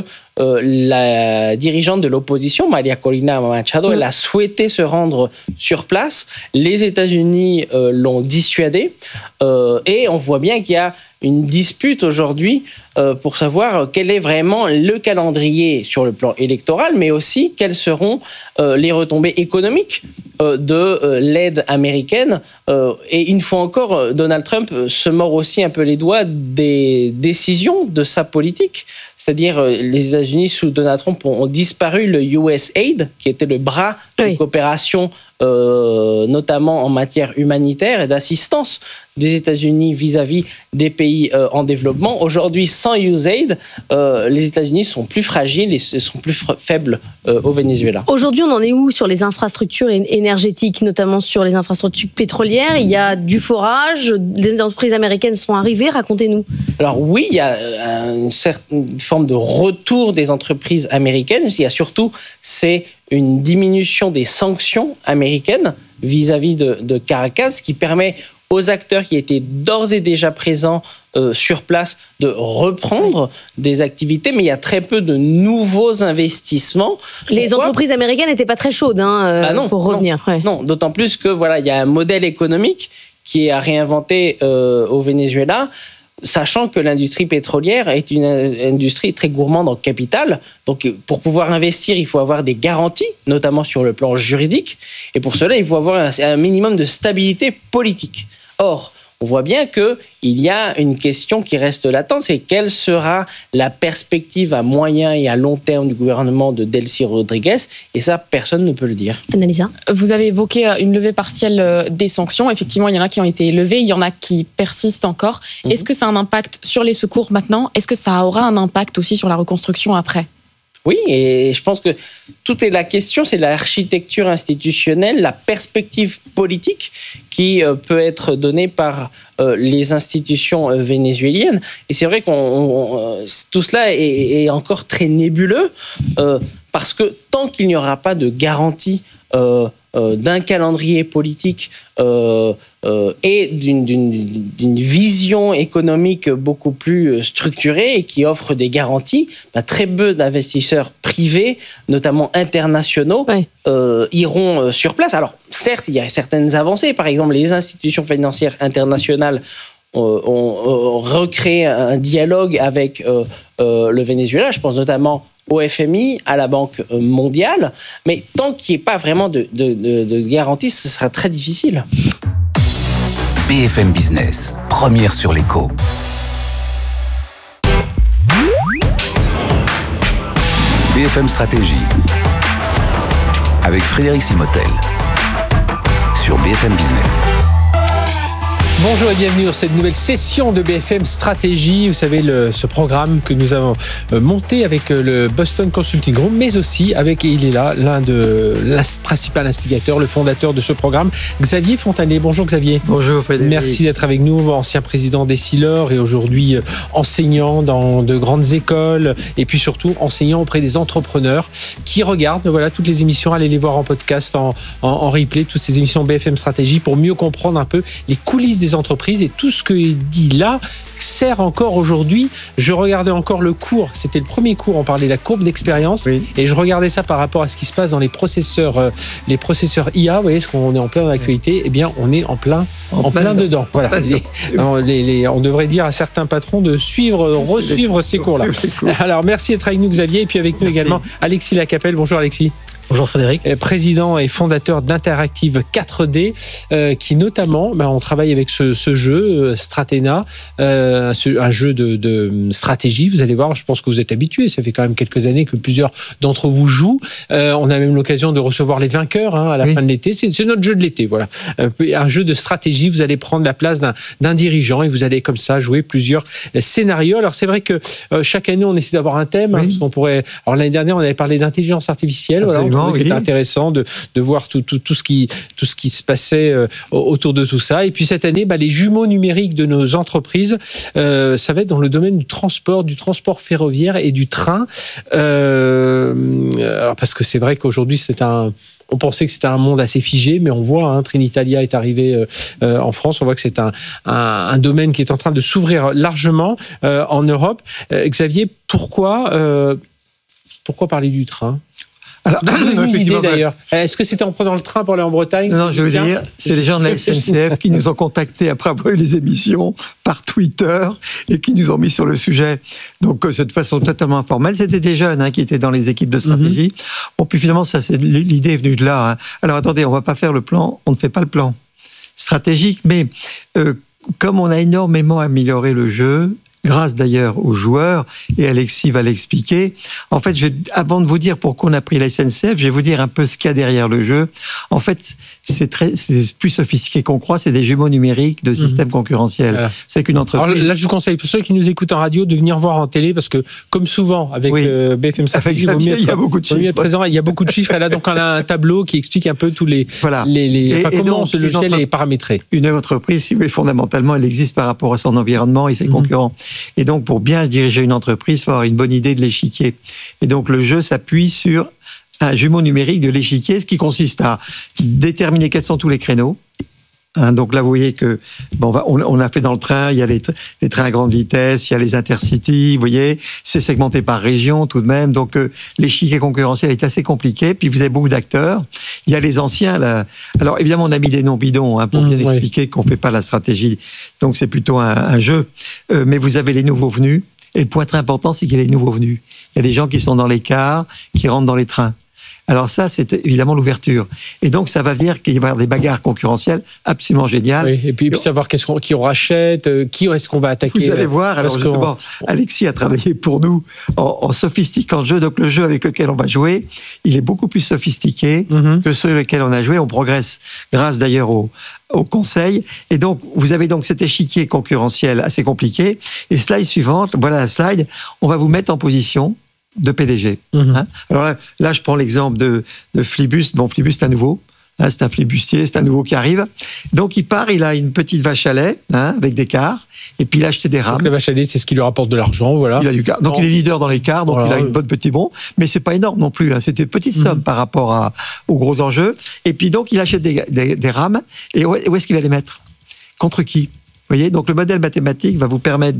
la dirigeante de l'opposition, María Corina Machado, elle a souhaité se rendre sur place. Les États-Unis l'ont dissuadée. Et on voit bien qu'il y a une dispute aujourd'hui pour savoir quel est vraiment le calendrier sur le plan électoral, mais aussi quelles seront les retombées économiques de l'aide américaine. Et une fois encore, Donald Trump se mord aussi un peu les doigts des décisions de sa politique. C'est-à-dire, les États-Unis, sous Donald Trump, ont disparu le USAID, qui était le bras de coopération, notamment en matière humanitaire et d'assistance des États-Unis vis-à-vis des pays en développement. Aujourd'hui, sans USAID, les États-Unis sont plus fragiles et sont plus faibles au Venezuela. Aujourd'hui, on en est où sur les infrastructures énergétiques, notamment sur les infrastructures pétrolières? Il y a du forage, les entreprises américaines sont arrivées, racontez-nous. Alors oui, il y a une certaine forme de retour des entreprises américaines. Il y a surtout, c'est une diminution des sanctions américaines vis-à-vis de Caracas, qui permet aux acteurs qui étaient d'ores et déjà présents sur place de reprendre des activités, mais il y a très peu de nouveaux investissements. Les entreprises américaines n'étaient pas très chaudes pour revenir. Non, d'autant plus que il y a un modèle économique qui est à réinventer au Venezuela, sachant que l'industrie pétrolière est une industrie très gourmande en capital. Donc, pour pouvoir investir, il faut avoir des garanties, notamment sur le plan juridique. Et pour cela, il faut avoir un minimum de stabilité politique. Or, on voit bien qu'il y a une question qui reste latente, c'est quelle sera la perspective à moyen et à long terme du gouvernement de Delcy Rodríguez, et ça, personne ne peut le dire. Annalisa, vous avez évoqué une levée partielle des sanctions. Effectivement, il y en a qui ont été levées, il y en a qui persistent encore. Est-ce que ça a un impact sur les secours maintenant? Est-ce que ça aura un impact aussi sur la reconstruction après? Oui, et je pense que tout est la question, c'est l'architecture institutionnelle, la perspective politique qui peut être donnée par les institutions vénézuéliennes. Et c'est vrai que tout cela est encore très nébuleux, parce que tant qu'il n'y aura pas de garantie d'un calendrier politique et d'une vision économique beaucoup plus structurée et qui offre des garanties, très peu d'investisseurs privés, notamment internationaux, iront sur place. Alors, certes, il y a certaines avancées. Par exemple, les institutions financières internationales ont recréé un dialogue avec le Venezuela. Je pense notamment au FMI, à la Banque mondiale, mais tant qu'il n'y ait pas vraiment de garantie, ce sera très difficile. BFM Business, première sur l'écho. BFM Stratégie, avec Frédéric Simotel, sur BFM Business. Bonjour et bienvenue dans cette nouvelle session de BFM Stratégie. Vous savez, ce programme que nous avons monté avec le Boston Consulting Group, mais aussi avec, il est là, l'un principal instigateur, le fondateur de ce programme, Xavier Fontanet. Bonjour Xavier. Bonjour Frédéric. Merci d'être avec nous, ancien président d'Essilor et aujourd'hui enseignant dans de grandes écoles et puis surtout enseignant auprès des entrepreneurs qui regardent toutes les émissions. Allez les voir en podcast, en replay, toutes ces émissions BFM Stratégie pour mieux comprendre un peu les coulisses des des entreprises. Et tout ce que est dit là sert encore aujourd'hui. Je regardais encore le cours, c'était le premier cours, on parlait de la courbe d'expérience, et je regardais ça par rapport à ce qui se passe dans les processeurs IA, vous voyez, ce qu'on est en plein dans l'actualité, eh bien on est en plein dedans. Voilà. On devrait dire à certains patrons de resuivre ces cours-là. Alors merci d'être avec nous, Xavier, et puis avec nous également Alexis Lacapelle. Bonjour Alexis. Bonjour Frédéric. Président et fondateur d'Interactive 4D, qui notamment, on travaille avec ce jeu, Stratena, un jeu de stratégie. Vous allez voir, je pense que vous êtes habitués. Ça fait quand même quelques années que plusieurs d'entre vous jouent. On a même l'occasion de recevoir les vainqueurs à la fin de l'été. C'est notre jeu de l'été, voilà. Un jeu de stratégie. Vous allez prendre la place d'un dirigeant et vous allez comme ça jouer plusieurs scénarios. Alors c'est vrai que chaque année, on essaie d'avoir un thème. Parce qu'on pourrait. Alors l'année dernière, on avait parlé d'intelligence artificielle. Voilà. C'était intéressant de voir tout ce qui se passait autour de tout ça. Et puis cette année, les jumeaux numériques de nos entreprises, ça va être dans le domaine du transport ferroviaire et du train. Alors parce que c'est vrai qu'aujourd'hui, on pensait que c'était un monde assez figé, mais on voit, Trenitalia est arrivé en France, on voit que c'est un domaine qui est en train de s'ouvrir largement en Europe. Xavier, pourquoi parler du train ? Alors, une idée d'ailleurs. Est-ce que c'était en prenant le train pour aller en Bretagne ? Non, je veux dire, c'est les gens de la SNCF qui nous ont contactés après avoir eu les émissions par Twitter et qui nous ont mis sur le sujet. Donc, c'est de façon totalement informelle. C'était des jeunes qui étaient dans les équipes de stratégie. Bon, puis finalement, l'idée est venue de là. Alors, attendez, on ne va pas faire le plan. On ne fait pas le plan stratégique, mais comme on a énormément amélioré le jeu, grâce d'ailleurs aux joueurs, et Alexis va l'expliquer. En fait, avant de vous dire pourquoi on a pris la SNCF, je vais vous dire un peu ce qu'il y a derrière le jeu. En fait, c'est plus sophistiqué qu'on croit, c'est des jumeaux numériques de systèmes concurrentiels. C'est qu'une entreprise... Alors là, je vous conseille, pour ceux qui nous écoutent en radio, de venir voir en télé, parce que, comme souvent, avec BFM Stratégie, il y a beaucoup de chiffres. Présent, il y a beaucoup de chiffres, et là, donc, on a un tableau qui explique un peu tous les... Voilà. Comment ce logiciel est paramétré. Une entreprise, si vous voulez, fondamentalement, elle existe par rapport à son environnement et ses concurrents. Et donc, pour bien diriger une entreprise, il faut avoir une bonne idée de l'échiquier. Et donc, le jeu s'appuie sur un jumeau numérique de l'échiquier, ce qui consiste à déterminer quels sont tous les créneaux. Donc là, vous voyez que on a fait dans le train, il y a les trains à grande vitesse, il y a les intercities, vous voyez, c'est segmenté par région tout de même. Donc l'échiquier concurrentiel est assez compliqué. Puis vous avez beaucoup d'acteurs. Il y a les anciens. Alors évidemment, on a mis des noms bidons pour bien expliquer qu'on fait pas la stratégie. Donc c'est plutôt un jeu. Mais vous avez les nouveaux venus. Et le point très important, c'est qu'il y a les nouveaux venus. Il y a des gens qui sont dans les cars, qui rentrent dans les trains. Alors ça, c'est évidemment l'ouverture. Et donc, ça va dire qu'il va y avoir des bagarres concurrentielles absolument géniales. Oui, et puis savoir qui on rachète, qui est-ce qu'on va attaquer. Vous allez voir. Alors justement, Alexis a travaillé pour nous en sophistiquant le jeu. Donc le jeu avec lequel on va jouer, il est beaucoup plus sophistiqué que ceux avec lesquels on a joué. On progresse grâce d'ailleurs au conseil. Et donc, vous avez donc cet échiquier concurrentiel assez compliqué. Et slide suivante, voilà la slide, on va vous mettre en position de PDG. Alors là, je prends l'exemple de Flibus. Bon, Flibus, c'est un nouveau. C'est un flibustier, c'est un nouveau qui arrive. Donc, il a une petite vache à lait avec des cars. Et puis, il a acheté des rames. Donc, la vache à lait, c'est ce qui lui rapporte de l'argent, voilà. Donc, il est leader dans les cars, donc il a une bonne petite bon. Mais c'est pas énorme non plus. C'était une petite somme par rapport aux gros enjeux. Et puis, donc, il achète des rames. Et où est-ce qu'il va les mettre ? Contre qui ? Vous voyez, donc le modèle mathématique va vous permettre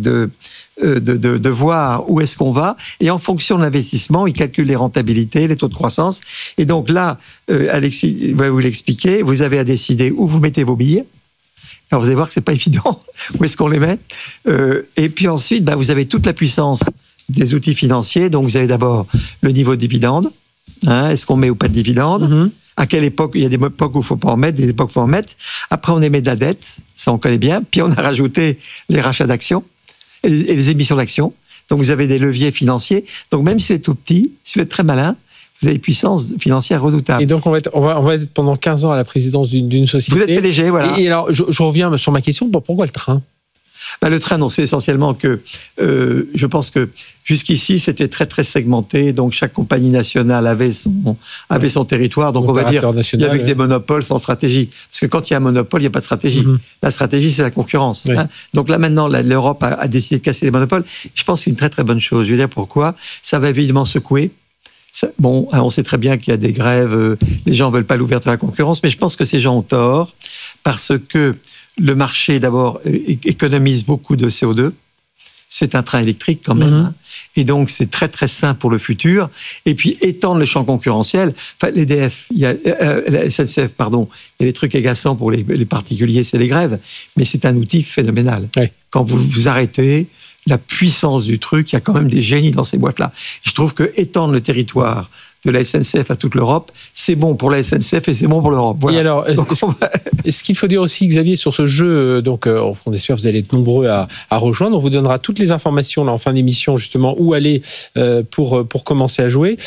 de voir où est-ce qu'on va, et en fonction de l'investissement, il calcule les rentabilités, les taux de croissance. Et donc là, Alexis va vous l'expliquer, vous avez à décider où vous mettez vos billes. Alors vous allez voir que c'est pas évident, où est-ce qu'on les met. Et puis ensuite, vous avez toute la puissance des outils financiers. Donc vous avez d'abord le niveau de dividende. Est-ce qu'on met ou pas de dividende ? À quelle époque? Il y a des époques où il ne faut pas en mettre, des époques où il faut en mettre. Après, on émet de la dette, ça on connaît bien. Puis on a rajouté les rachats d'actions et les émissions d'actions. Donc vous avez des leviers financiers. Donc même si vous êtes tout petit, si vous êtes très malin, vous avez une puissance financière redoutable. Et donc on va être pendant 15 ans à la présidence d'une société. Vous êtes PDG, voilà. Et alors, je reviens sur ma question, pourquoi le train ? Le train, non, c'est essentiellement que je pense que jusqu'ici, c'était très, très segmenté. Donc, chaque compagnie nationale avait son territoire. Donc, on va dire, il y avait des monopoles sans stratégie. Parce que quand il y a un monopole, il n'y a pas de stratégie. La stratégie, c'est la concurrence. Donc là, maintenant, l'Europe a décidé de casser les monopoles. Je pense que c'est une très, très bonne chose. Je vais dire pourquoi. Ça va évidemment secouer. Bon, on sait très bien qu'il y a des grèves. Les gens ne veulent pas l'ouverture à la concurrence. Mais je pense que ces gens ont tort. Parce que le marché, d'abord, économise beaucoup de CO2. C'est un train électrique quand même. Hein. Et donc, c'est très, très sain pour le futur. Et puis, étendre le champ concurrentiel. Enfin, l'EDF, la SNCF, pardon, il y a les trucs agaçants pour les particuliers, c'est les grèves. Mais c'est un outil phénoménal. Oui. Quand vous arrêtez, la puissance du truc, il y a quand même des génies dans ces boîtes-là. Je trouve que étendre le territoire de la SNCF à toute l'Europe, c'est bon pour la SNCF et c'est bon pour l'Europe. Voilà. Et alors, ce qu'il faut dire aussi, Xavier, sur ce jeu, donc on espère que vous allez être nombreux à rejoindre. On vous donnera toutes les informations là en fin d'émission, justement, où aller pour commencer à jouer.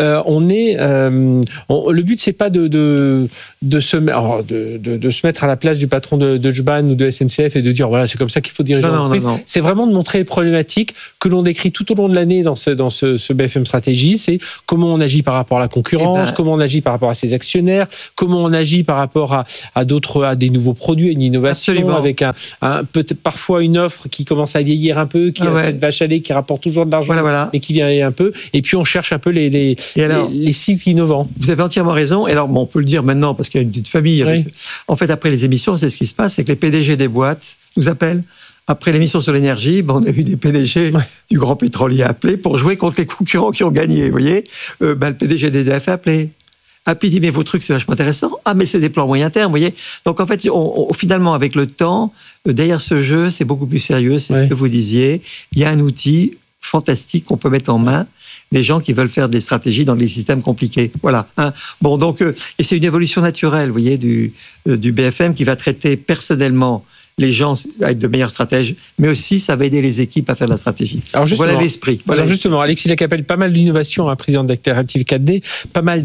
Le but, c'est pas de se mettre à la place du patron de JBAN ou de SNCF et de dire voilà, c'est comme ça qu'il faut diriger l'entreprise. Non. C'est vraiment de montrer les problématiques que l'on décrit tout au long de l'année dans ce BFM Stratégie. C'est comment on agit par rapport à la concurrence, comment on agit par rapport à ses actionnaires, comment on agit par rapport à des nouveaux produits, à une innovation. Absolument. Avec peut-être parfois une offre qui commence à vieillir un peu, qui a cette vache à lait qui rapporte toujours de l'argent, mais qui vieillit un peu. Et puis on cherche un peu les cycles innovants. Vous avez entièrement raison. Et alors, on peut le dire maintenant parce qu'il y a une petite famille. Oui. En fait, après les émissions, c'est ce qui se passe, c'est que les PDG des boîtes nous appellent. Après l'émission sur l'énergie, on a eu des PDG du grand pétrolier appelés pour jouer contre les concurrents qui ont gagné. Vous voyez, le PDG d'EDF a appelé. Puis il dit, mais vos trucs, c'est vachement intéressant. Mais c'est des plans moyen terme, vous voyez. Donc en fait, finalement, avec le temps, derrière ce jeu, c'est beaucoup plus sérieux, c'est ce que vous disiez. Il y a un outil fantastique qu'on peut mettre en main des gens qui veulent faire des stratégies dans des systèmes compliqués. Voilà. Bon, donc, et c'est une évolution naturelle, vous voyez, du BFM qui va traiter personnellement les gens à être de meilleurs stratèges, mais aussi ça va aider les équipes à faire de la stratégie. Alors voilà l'esprit. Alors justement, Alexis Lacapelle, pas mal d'innovations, président d'Active 4D, pas mal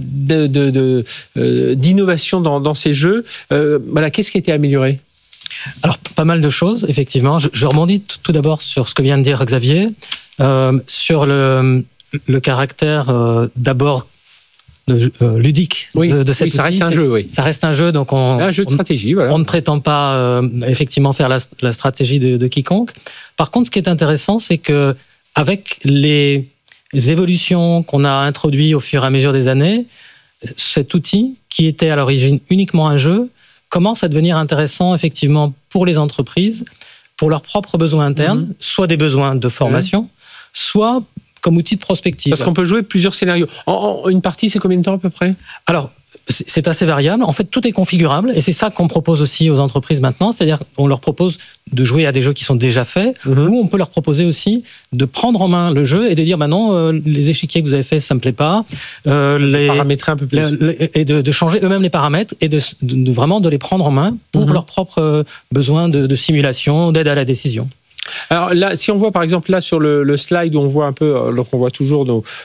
d'innovations dans ces jeux. Qu'est-ce qui a été amélioré ? Alors, pas mal de choses, effectivement. Je rebondis tout d'abord sur ce que vient de dire Xavier, sur le caractère d'abord ludique de cette ça reste un jeu, oui. Ça reste un jeu, donc un jeu de stratégie, voilà. On ne prétend pas effectivement faire la stratégie de quiconque. Par contre, ce qui est intéressant, c'est que avec les évolutions qu'on a introduites au fur et à mesure des années, cet outil, qui était à l'origine uniquement un jeu, commence à devenir intéressant effectivement pour les entreprises, pour leurs propres besoins internes, soit des besoins de formation, soit comme outil de prospective. Parce qu'on peut jouer plusieurs scénarios. Une partie, c'est combien de temps à peu près ? Alors, c'est assez variable. En fait, tout est configurable et c'est ça qu'on propose aussi aux entreprises maintenant. C'est-à-dire qu'on leur propose de jouer à des jeux qui sont déjà faits ou on peut leur proposer aussi de prendre en main le jeu et de dire non, les échiquiers que vous avez faits, ça ne me plaît pas. Paramétrer un peu plus. Et de changer eux-mêmes les paramètres et de vraiment de les prendre en main pour leurs propres besoins de simulation, d'aide à la décision. Alors là, si on voit par exemple là sur le slide où on voit un peu, donc on voit toujours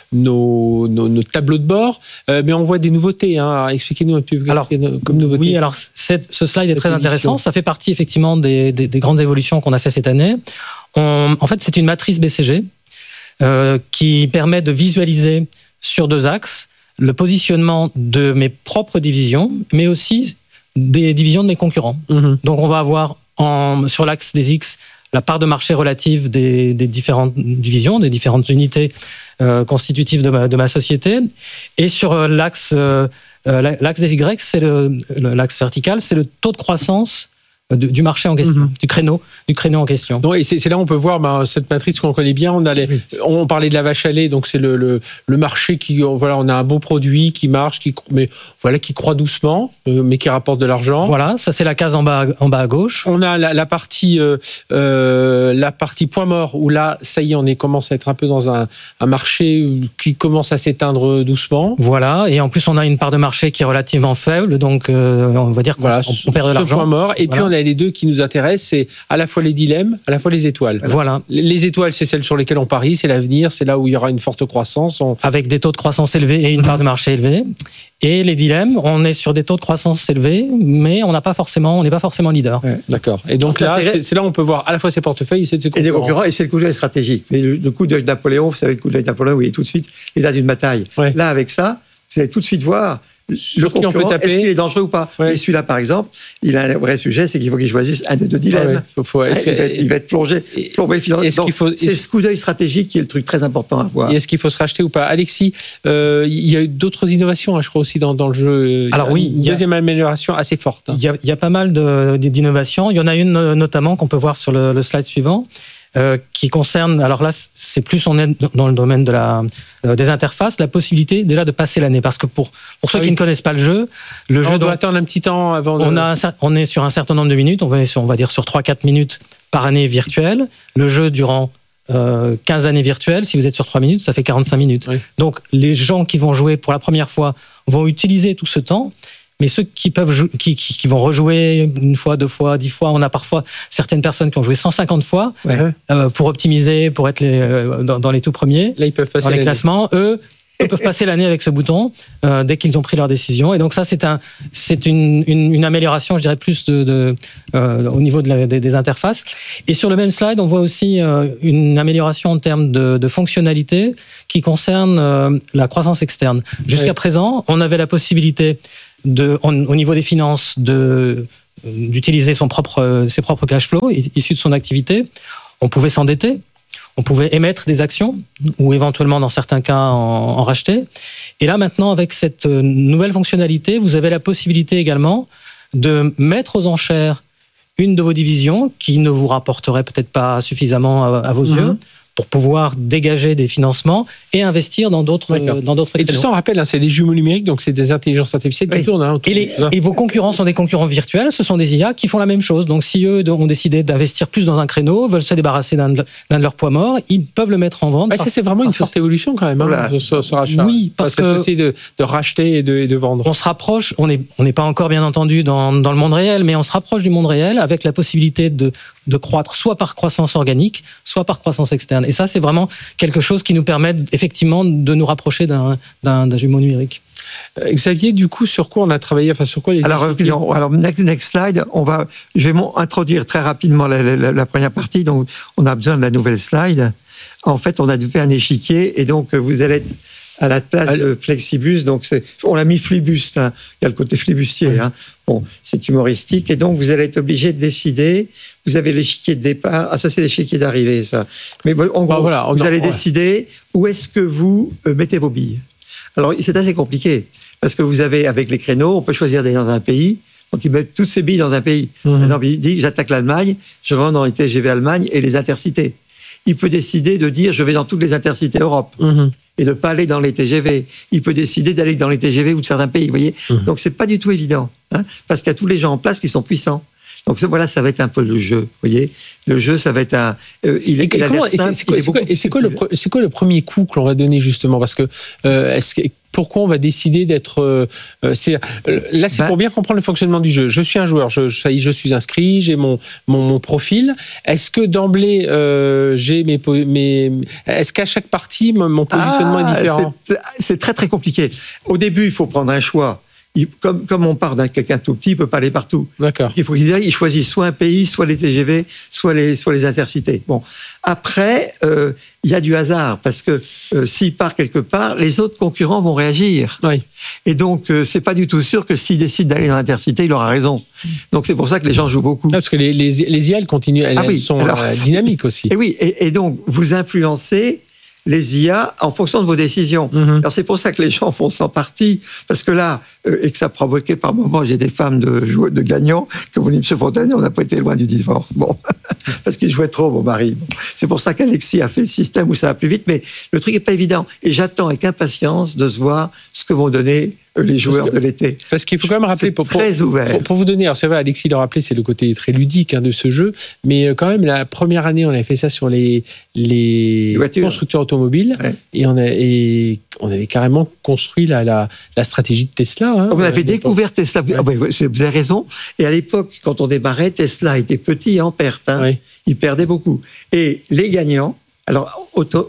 nos tableaux de bord, mais on voit des nouveautés. Expliquez-nous un peu comme nouveauté. Oui, alors ce slide est très intéressant. Ça fait partie effectivement des grandes évolutions qu'on a fait cette année. En fait, c'est une matrice BCG qui permet de visualiser sur 2 axes le positionnement de mes propres divisions, mais aussi des divisions de mes concurrents. Donc on va avoir sur l'axe des X la part de marché relative des différentes divisions, des différentes unités constitutives de ma société. Et sur l'axe des Y, c'est l'axe vertical, c'est le taux de croissance du marché en question, du créneau en question. Non, et c'est là où on peut voir cette matrice qu'on connaît bien. On parlait de la vache à lait, donc c'est le marché qui, voilà, on a un beau produit qui marche, qui croît doucement, mais qui rapporte de l'argent. Voilà, ça c'est la case en bas à gauche. On a la partie point mort où là, ça y est, on commence à être un peu dans un marché qui commence à s'éteindre doucement. Voilà, et en plus on a une part de marché qui est relativement faible, donc on va dire qu'on perd de l'argent. Point mort. Et puis on a les deux qui nous intéressent, c'est à la fois les dilemmes, à la fois les étoiles. Voilà. Les étoiles, c'est celles sur lesquelles on parie, c'est l'avenir, c'est là où il y aura une forte croissance. Avec des taux de croissance élevés et une part de marché élevée. Et les dilemmes, on est sur des taux de croissance élevés, mais on n'est pas forcément leader. Ouais. D'accord. Et donc là, c'est là où on peut voir à la fois ses portefeuilles et ses concurrents. Et des concurrents, et c'est le coup d'œil stratégique. Le coup d'œil de Napoléon, vous savez, le coup d'œil de Napoléon, vous voyez tout de suite l'état d'une bataille. Ouais. Là, avec ça, vous allez tout de suite voir le concurrent, est-ce qu'il est dangereux ou pas. Et celui-là, par exemple, il a un vrai sujet, c'est qu'il faut qu'il choisisse un des deux dilemmes. Il va être plongé financièrement. C'est ce coup d'œil stratégique qui est le truc très important à voir. Et est-ce qu'il faut se racheter ou pas? Alexis, il y a eu d'autres innovations, je crois, aussi dans le jeu. Alors oui, une deuxième amélioration assez forte. Il y a pas mal d'innovations. Il y en a une notamment qu'on peut voir sur le slide suivant. Qui concerne, alors là, c'est plus on est dans le domaine des interfaces, la possibilité déjà de passer l'année, parce que pour ceux qui ne connaissent pas le jeu doit attendre un petit temps avant. On est sur un certain nombre de minutes, on va dire sur 3-4 minutes par année virtuelle. Le jeu durant 15 années virtuelles, si vous êtes sur 3 minutes, ça fait 45 minutes. Oui. Donc les gens qui vont jouer pour la première fois vont utiliser tout ce temps. Mais ceux qui vont rejouer une fois, 2 fois, 10 fois, on a parfois certaines personnes qui ont joué 150 fois pour optimiser, pour être dans les tout premiers. Là, ils peuvent passer dans les classements. Eux peuvent passer l'année avec ce bouton dès qu'ils ont pris leur décision. Et donc ça, c'est une amélioration, je dirais, plus au niveau des interfaces. Et sur le même slide, on voit aussi une amélioration en termes de fonctionnalité qui concerne la croissance externe. Jusqu'à présent, on avait la possibilité au niveau des finances, d'utiliser ses propres cash flows issus de son activité. On pouvait s'endetter, on pouvait émettre des actions ou éventuellement, dans certains cas, en racheter. Et là, maintenant, avec cette nouvelle fonctionnalité, vous avez la possibilité également de mettre aux enchères une de vos divisions qui ne vous rapporterait peut-être pas suffisamment à vos yeux, pour pouvoir dégager des financements et investir dans d'autres Et tout ça, on rappelle, c'est des jumeaux numériques, donc c'est des intelligences artificielles qui tournent. Et vos concurrents sont des concurrents virtuels, ce sont des IA qui font la même chose. Donc si eux ont décidé d'investir plus dans un créneau, veulent se débarrasser d'un de leurs poids morts, ils peuvent le mettre en vente. Ça, c'est vraiment une forte évolution quand même, ce rachat. Oui, parce que c'est de racheter et de vendre. On se rapproche, on n'est pas encore bien entendu dans le monde réel, mais on se rapproche du monde réel avec la possibilité de croître soit par croissance organique, soit par croissance externe. Et ça, c'est vraiment quelque chose qui nous permet effectivement de nous rapprocher d'un jumeau numérique. Xavier, du coup, sur quoi on a travaillé, sur quoi les Alors next slide, je vais introduire très rapidement la première partie, donc on a besoin de la nouvelle slide. En fait, on a fait un échiquier, et donc vous allez être à la place de Flexibus, donc on l'a mis Flibuste, il y a le côté flibustier, bon, c'est humoristique, et donc vous allez être obligé de décider. Vous avez l'échiquier de départ, ça c'est l'échiquier d'arrivée, ça. Mais en gros, vous allez décider où est-ce que vous mettez vos billes. Alors c'est assez compliqué, parce que vous avez, avec les créneaux, on peut choisir d'aller dans un pays, donc il met toutes ses billes dans un pays. Par exemple, il dit j'attaque l'Allemagne, je rentre dans les TGV Allemagne et les intercités. Il peut décider de dire je vais dans toutes les intercités Europe. Et de ne pas aller dans les TGV. Il peut décider d'aller dans les TGV ou de certains pays, vous voyez. Donc, c'est pas du tout évident, parce qu'il y a tous les gens en place qui sont puissants. Donc, voilà, ça va être un peu le jeu, vous voyez. Le jeu, ça va être un... c'est quoi le premier coup que l'on va donner, justement? Parce que, pourquoi on va décider d'être... là, c'est pour bien comprendre le fonctionnement du jeu. Je suis un joueur, je suis inscrit, j'ai mon profil. Est-ce que d'emblée, j'ai est-ce qu'à chaque partie, mon positionnement est différent? C'est très, très compliqué. Au début, il faut prendre un choix. Comme on part d'un quelqu'un tout petit, il ne peut pas aller partout. D'accord. Il faut qu'il choisisse soit un pays, soit les TGV, soit les intercités. Bon. Après, il y a du hasard, parce que s'il part quelque part, les autres concurrents vont réagir. Oui. Et donc, c'est pas du tout sûr que s'il décide d'aller dans l'intercité, il aura raison. Donc, c'est pour ça que les gens jouent beaucoup. Parce que les IA, elles continuent, elles sont dynamiques aussi. Et oui, et donc, vous influencez les IA en fonction de vos décisions. Alors c'est pour ça que les gens font 100 parties, parce que là, et que ça provoquait par moments, j'ai des femmes de gagnants, comme dit M. Fontanier, on n'a pas été loin du divorce. Bon, parce qu'il jouait trop, mon mari. Bon. C'est pour ça qu'Alexis a fait le système où ça va plus vite, mais le truc n'est pas évident. Et j'attends avec impatience de se voir ce que vont donner les joueurs de l'été. Parce qu'il faut quand même rappeler, très ouvert. Pour vous donner, alors c'est vrai, Alexis l'a rappelé, c'est le côté très ludique de ce jeu, mais quand même, la première année, on avait fait ça sur les constructeurs automobiles, et on avait carrément construit la stratégie de Tesla. Vous avez découvert Tesla, vous avez raison, et à l'époque, quand on démarrait, Tesla était petit et en perte. Il perdait beaucoup. Et les gagnants, alors,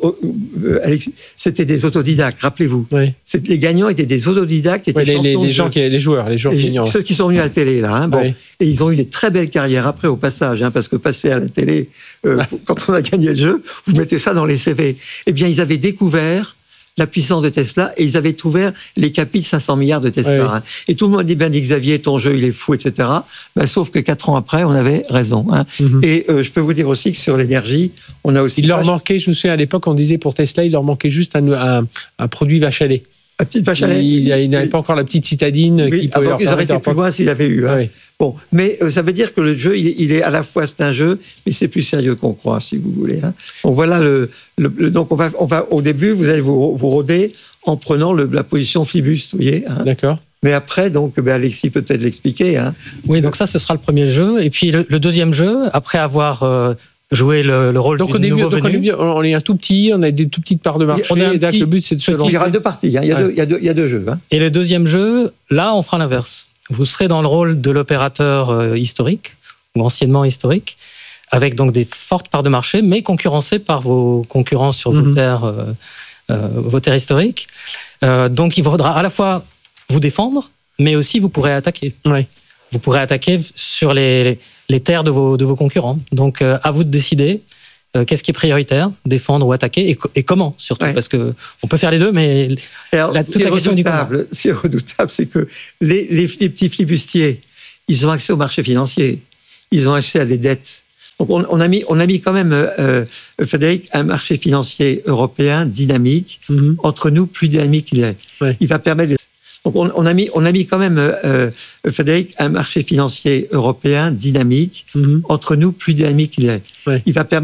c'était des autodidactes, rappelez-vous. Les gagnants étaient des autodidactes. Les joueurs gagnants. Ceux qui sont venus à la télé, là. Et ils ont eu des très belles carrières après, au passage, parce que passer à la télé, quand on a gagné le jeu, vous mettez ça dans les CV. Eh bien, ils avaient découvert la puissance de Tesla et ils avaient ouvert les capis de 500 milliards de Tesla. Hein. Et tout le monde dit, Xavier, ton jeu, il est fou, etc. Sauf que 4 ans après, on avait raison. Hein. Et je peux vous dire aussi que sur l'énergie, on a aussi... Il leur manquait, je me souviens à l'époque, on disait pour Tesla, il leur manquait juste un produit vache à lait. La petite vache à lait. Il n'avait pas encore la petite citadine qui pouvait leur ils auraient été plus loin s'il avait eu. Hein. Bon, mais ça veut dire que le jeu, il est à la fois c'est un jeu, mais c'est plus sérieux qu'on croit, si vous voulez. Hein. Donc voilà donc on va au début, vous allez vous rôder en prenant la position flibus, vous voyez. Hein. D'accord. Mais après, donc, Alexis peut peut-être l'expliquer. Hein. Oui, donc ça, ce sera le premier jeu. Et puis le deuxième jeu, après avoir joué le rôle du nouveau venu. On est un tout petit, on a des tout petites parts de marché. Le but, c'est de se lancer. Il y aura 2 parties, hein. Il y a deux jeux. Hein. Et le deuxième jeu, là, on fera l'inverse. Vous serez dans le rôle de l'opérateur historique, ou anciennement historique, avec donc des fortes parts de marché, mais concurrencé par vos concurrents sur vos terres historiques. Donc, il faudra à la fois vous défendre, mais aussi vous pourrez attaquer. Oui. Vous pourrez attaquer sur les terres de vos concurrents. Donc, à vous de décider qu'est-ce qui est prioritaire, défendre ou attaquer, et comment surtout, parce que on peut faire les deux, mais toute la question du comment. Ce qui est redoutable, c'est que les petits flibustiers, ils ont accès au marché financier, ils ont accès à des dettes. Donc, on a mis quand même, Frédéric, un marché financier européen dynamique, entre nous plus dynamique qu'il est. Ouais. Il va permettre. Donc on a mis quand même, Frédéric, un marché financier européen dynamique, entre nous plus dynamique qu'il est. Ouais. Il va permettre